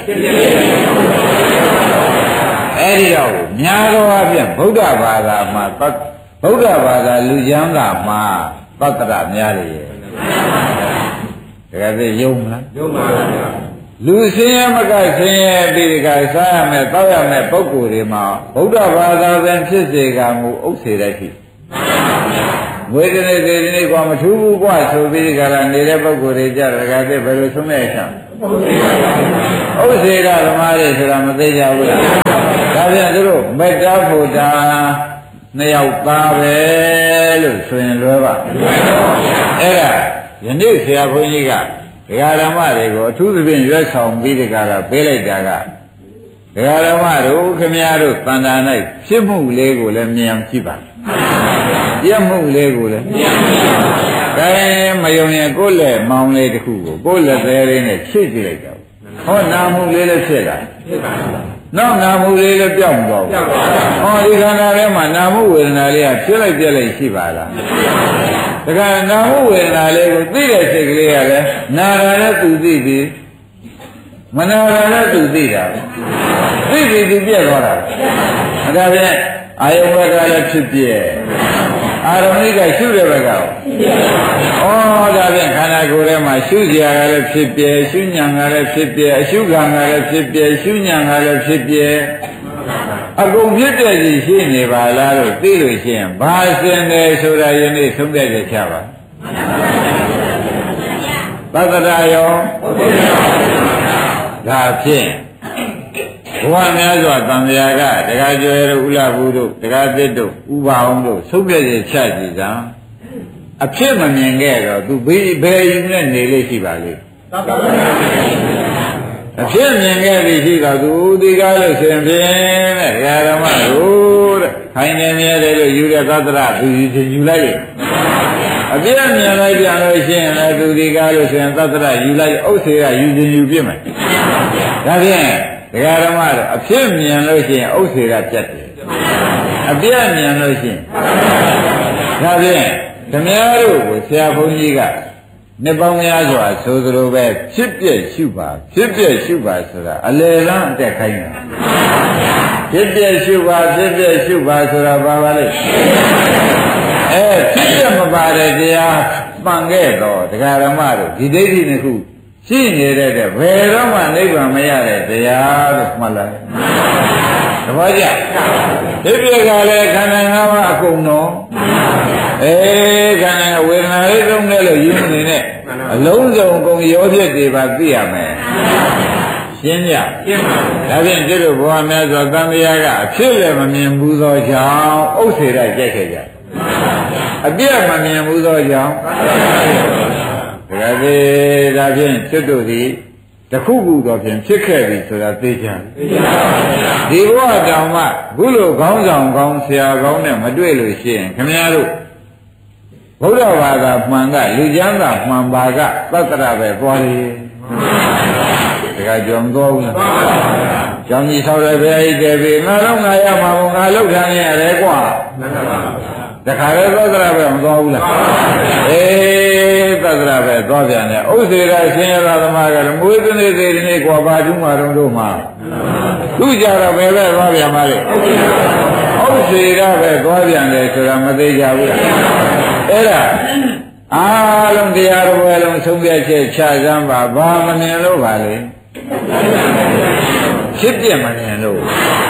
အဲ့ဒီတော့များသောအားဖြင့်ဗုဒ္ဓဘာသာမှာဗုဒ္ဓဘာသာလူကျမ်းစာမှာသတ္တရများလေရဲ့တကယ်သိယုံမလားယုံပါဗျာလူစင်းရဲမကစင်းရဲပြီးဒီကစားရမယ်တောက်ရမယ်ပုဂ္ဂိုလ်တွေမှာဗုဒ္ဓဘာသာပင်ဖြစ်စေကမူဥစ္စေတတ်ရှိဝေဒနေဒေဒနေကွာမထူးဘူးကွာဆိုပြီးဒီကရနေတဲ့ပုဂ္ဂိုလ်တွေကြတကယ်သိဘယ်လိုဆုံးမဲ့ချမ်းဥစ္စေတသမားတွေဆိုတာမသိကြဘူးလားဒါပြန်သူတို့မေတ္တာဖို့တာနှစ်ယောက်သားပဲလို့ဆိုရင်လွယ်ပါအဲ့ဒါယနေ့ဆရာဘုန်းကြီးကဒကာဓမ္မတွေကိုအထူးသဖြင့်ရွက်ဆောင်ပြီးဒီကရပေးလိုက်တာကဒကာဓမ္မတို့ခင်ဗျားတို့တန်တာ၌ဖြစ်မှုလေးကိုလည်းမြင်အောင်ကြည့်ပါပြတ်မှုလေးကိုလည်းမြင်အောင်ကြည့်ပါဒါရင်မယုံရင်ကိုယ်လက်မောင်းလေးတစ်ခုကိုကိုယ်လက်သေးလေးနဲ့ခြိကြည့်လိုက်တော့ဟောနာမှုလေးလည်းဖြစ်လာဖြစ်ပါဘူးနောက်နာမှုလေးလည်းပြောင်းသွားဘူးဟောဒီခန္ဓာထဲမှာနာမှုဝေဒနာလေးကဖြစ်လိုက်ပြက်လိုက်ရှိပါလားဒါကနာမှုဝေဒနာလေးကိုသိတဲ့စိတ်ကလေးကလည်းနာတာလည်းသူသိပြီမနာတာလည်းသူသိတာသိပြီသူပြက်သွားတာဒါဖြင့်အာယုဘကလည်းဖြစ်ပြက်အာရုံလေးကရှုတဲ့ဘက်ကဩဒါဖြင့်ခန္ဓာကိုယ်ထဲမှာရှုစရာကလည်းဖြစ်ပြဲရှုဉာဏ်ကလည်းဖြစ်ပြဲအရှုခံကလည်းဖြစ်ပြဲရှုဉာဏ်ကလည်းဖြစ်ပြဲအကုန်ဖြစ်တဲ့စီရှိနေပါလားလို့သိလို့ရှိရင်ဘာစင်တယ်ဆိုတာယနေ့သုံးပြချက်ချပါသတ္တရာယောဒါဖြင့်ဘဝများစွာတန်မြာကတက္ကကျွဲတို့ဥလဘူးတို့တက္ကသစ်တို့ဥပါအောင်တို့သုံးပြချက်ချကြည့်စမ်းအဖြစ်မမြင်ခဲ့တော့သူဘယ်ဘယ်ယူနဲ့နေလေးရှိပါလိမ့်အဖြစ်မြင်ခဲ့ပြီရှိတော့သူဒီကားလို့ရှင်ဖြင့်တဲ့ဓမ္မတို့တဲ့ခိုင်းနေမြဲတယ်လို့ယူတဲ့သတ္တရသူယူလိုက်ရဲ့အပြည့်မြင်လိုက်ပြန်လို့ရှိရင်လည်းသူဒီကားလို့ရှင်သတ္တရယူလိုက်ဥစ္စေကယူခြင်းယူပြစ်မယ်ဒါဖြင့်ဒကာဓမ္မတို့အဖြစ်မြင်လို့ရှိရင်ဥစ္စေကပြတ်တယ်အပြည့်မြင်လို့ရှိရင်ဒါဖြင့်ဓမ္မတို့ကိုဆရာဘုန်းကြီးကနှစ်ပေါင်းများစွာဆိုသလိုပဲဖြစ်ပြည့်ရှုပါဖြစ်ပြည့်ရှုပါဆိုတာအလယ်လန်းအတက်ခိုင်းတာဖြစ်ပြည့်ရှုပါဖြစ်ပြည့်ရှုပါဆိုတာဘာပါလဲအဲဖြစ်ပြမပါတဲ့တရားမှန်ခဲ့တော့ဒကာဓမ္မတို့ဒီဒိဋ္ဌိနှစ်ခုရှိနေတဲ့တဲ့ဘယ်တော့မှနိဗ္ဗာန်မရတဲ့တရားလို့မှတ်လိုက်သဘောကျဖြစ်ပြကလည်းခန္ဓာ၅ပါးအကုန်တော့အေးခန္ဓာဝေဒနာလေးသုံးတယ်လို့ယူနေနဲ့အလုံးစုံကုန်ရောဖြစ်တွေပါသိရမယ်ရှင်းကြရှင်းပါဒါဖြင့်ကျတို့ဘဝများစွာသံဃာကအဖြစ်လည်းမမြင်ဘူးသောကြောင့်ဥစ္စေရကြိုက်ခဲ့ကြအပြည့်မမြင်ဘူးသောကြောင့်ဒါကြသေးဒါဖြင့်ကျွတ်တို့သည်တခုခုတော့ဖြင့်ဖြစ်ခဲ့ပြီဆိုတာသိကြဒီဘဝတောင်မှခုလိုခေါင်းဆောင်ကောင်းဆရာကောင်းနဲ့မတွေ့လို့ရှိရင်ခင်ဗျားတို့ဘုရားဘာသာမှန်ကလူကျမ်းသာမှန်ပါကသတ္တရပဲသွားလေတခါကြောင်သွားဘူးလားကျောင်းကြီးဆောက်ရပဲအိတ်တယ်ပြီငါတော့ငါရမှာငါလောက်ထားနေရတယ်ကွာတခါလေသတ္တရပဲမသွားဘူးလားအေးသတ္တရပဲသွားပြန်တယ်ဥစ္စေရရှင်ရသမားကလည်းမွေးသွေးသေးတယ်နေကွာဘာတူးမှတော့တို့မှာသူကြတော့ပဲပဲသွားပြန်ပါလေဥစ္စေရပဲသွားပြန်တယ်ဆိုတာမသိကြဘူးလားအဲ့ဒါအားလုံးတရားတော်ဝဲလုံးဆုံးဖြတ်ချက်ချစမ်းပါဘာမမြင်လို့ပါလေဖြစ်ပြမမြင်လို့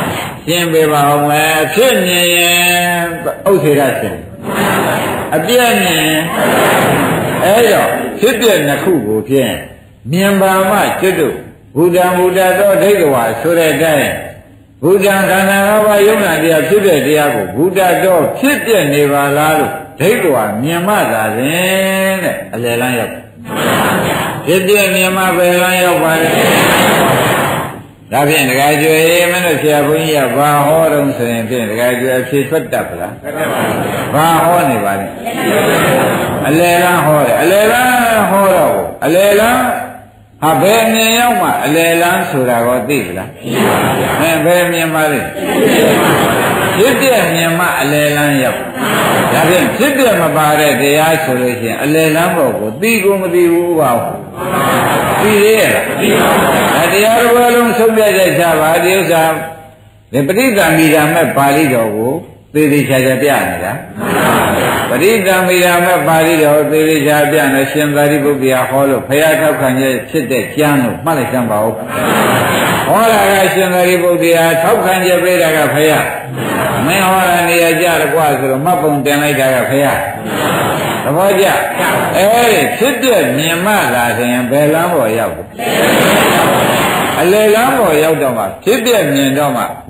ရှင်းပေးပါဦးမယ်ဖြစ်မြင်ရင်ဥစ္စေရရှင်းအပြည့်မြင်အဲ့တော့ဖြစ်တဲ့နှစ်ခုကိုဖြင့်မြင်ပါမှကျွတ်တို့ဘုဒ္ဓံဘုဒ္ဓတော်ဒိဋ္ဌဝါဆိုတဲ့အတိုင်းဘုဒ္ဓံခန္ဓာ၅ပါးယုံနာတရားဖြစ်တဲ့တရားကိုဘုဒ္ဓတော်ဖြစ်ပြနေပါလားလို့ဒိဋ္ဌဝါမြင်မှသာရင်တဲ့အလယ်လမ်းရောက်ဖြစ်ပြမြင်မှပဲလမ်းရောက်ပါလေဒါဖြင့်ဒကာကျွေမင်းတို့ဆရာဘုန်းကြီးကဘာဟောတုံးဆိုရင်ဖြင့်ဒကာကျွေအဖြေထွက်တတ်ပလားဘာဟောနေပါလဲအလယ်လမ်းဟောတယ်အလယ်လမ်းဟောတော့အလယ်လမ်းဟာဘယ်မြင်ရောက်မှအလယ်လမ်းဆိုတာကိုသိပလားသိပါဗျာအဲဘယ်မြင်ပါလဲဖြစ်ပြမြင်မှအလယ်လမ်းရောက်ဒါဖြင့်ဖြစ်ပြမပါတဲ့တရားဆိုလို့ရှိရင်အလယ်လမ်းဘောကိုသိကိုမသိဘူးပါဘူးသိရဲ့လားသိပါဘူးဒါတရားတော်ဘယ်လုံးဆုံးဖြတ်ချက်ချပါဒီဥစ္စာဒီပဋိသင်္မိဓမ္မပါဠိတော်ကိုသေသေးချာချာပြနေတာပရိသမိရာမပါဠိတော်သေသေးချာပြနေရှင်သာရိပုတ္တရာဟောလို့ဘုရားထောက်ခံချက်ဖြစ်တဲ့ကျမ်းလို့မှတ်လိုက်ကြပါဦးဟောတာကရှင်သာရိပုတ္တရာထောက်ခံချက်ပေးတာကဘုရားမင်းဟောတာနေရာကြတယ်ကွာဆိုတော့မှတ်ပုံတင်လိုက်တာကဘုရားသဘောကျအဲဒီဖြစ်တဲ့မြင်မှလာရင်ဘယ်လမ်းပေါ်ရောက်အလယ်လမ်းပေါ်ရောက်တော့မှဖြစ်တဲ့မြင်တော့မှ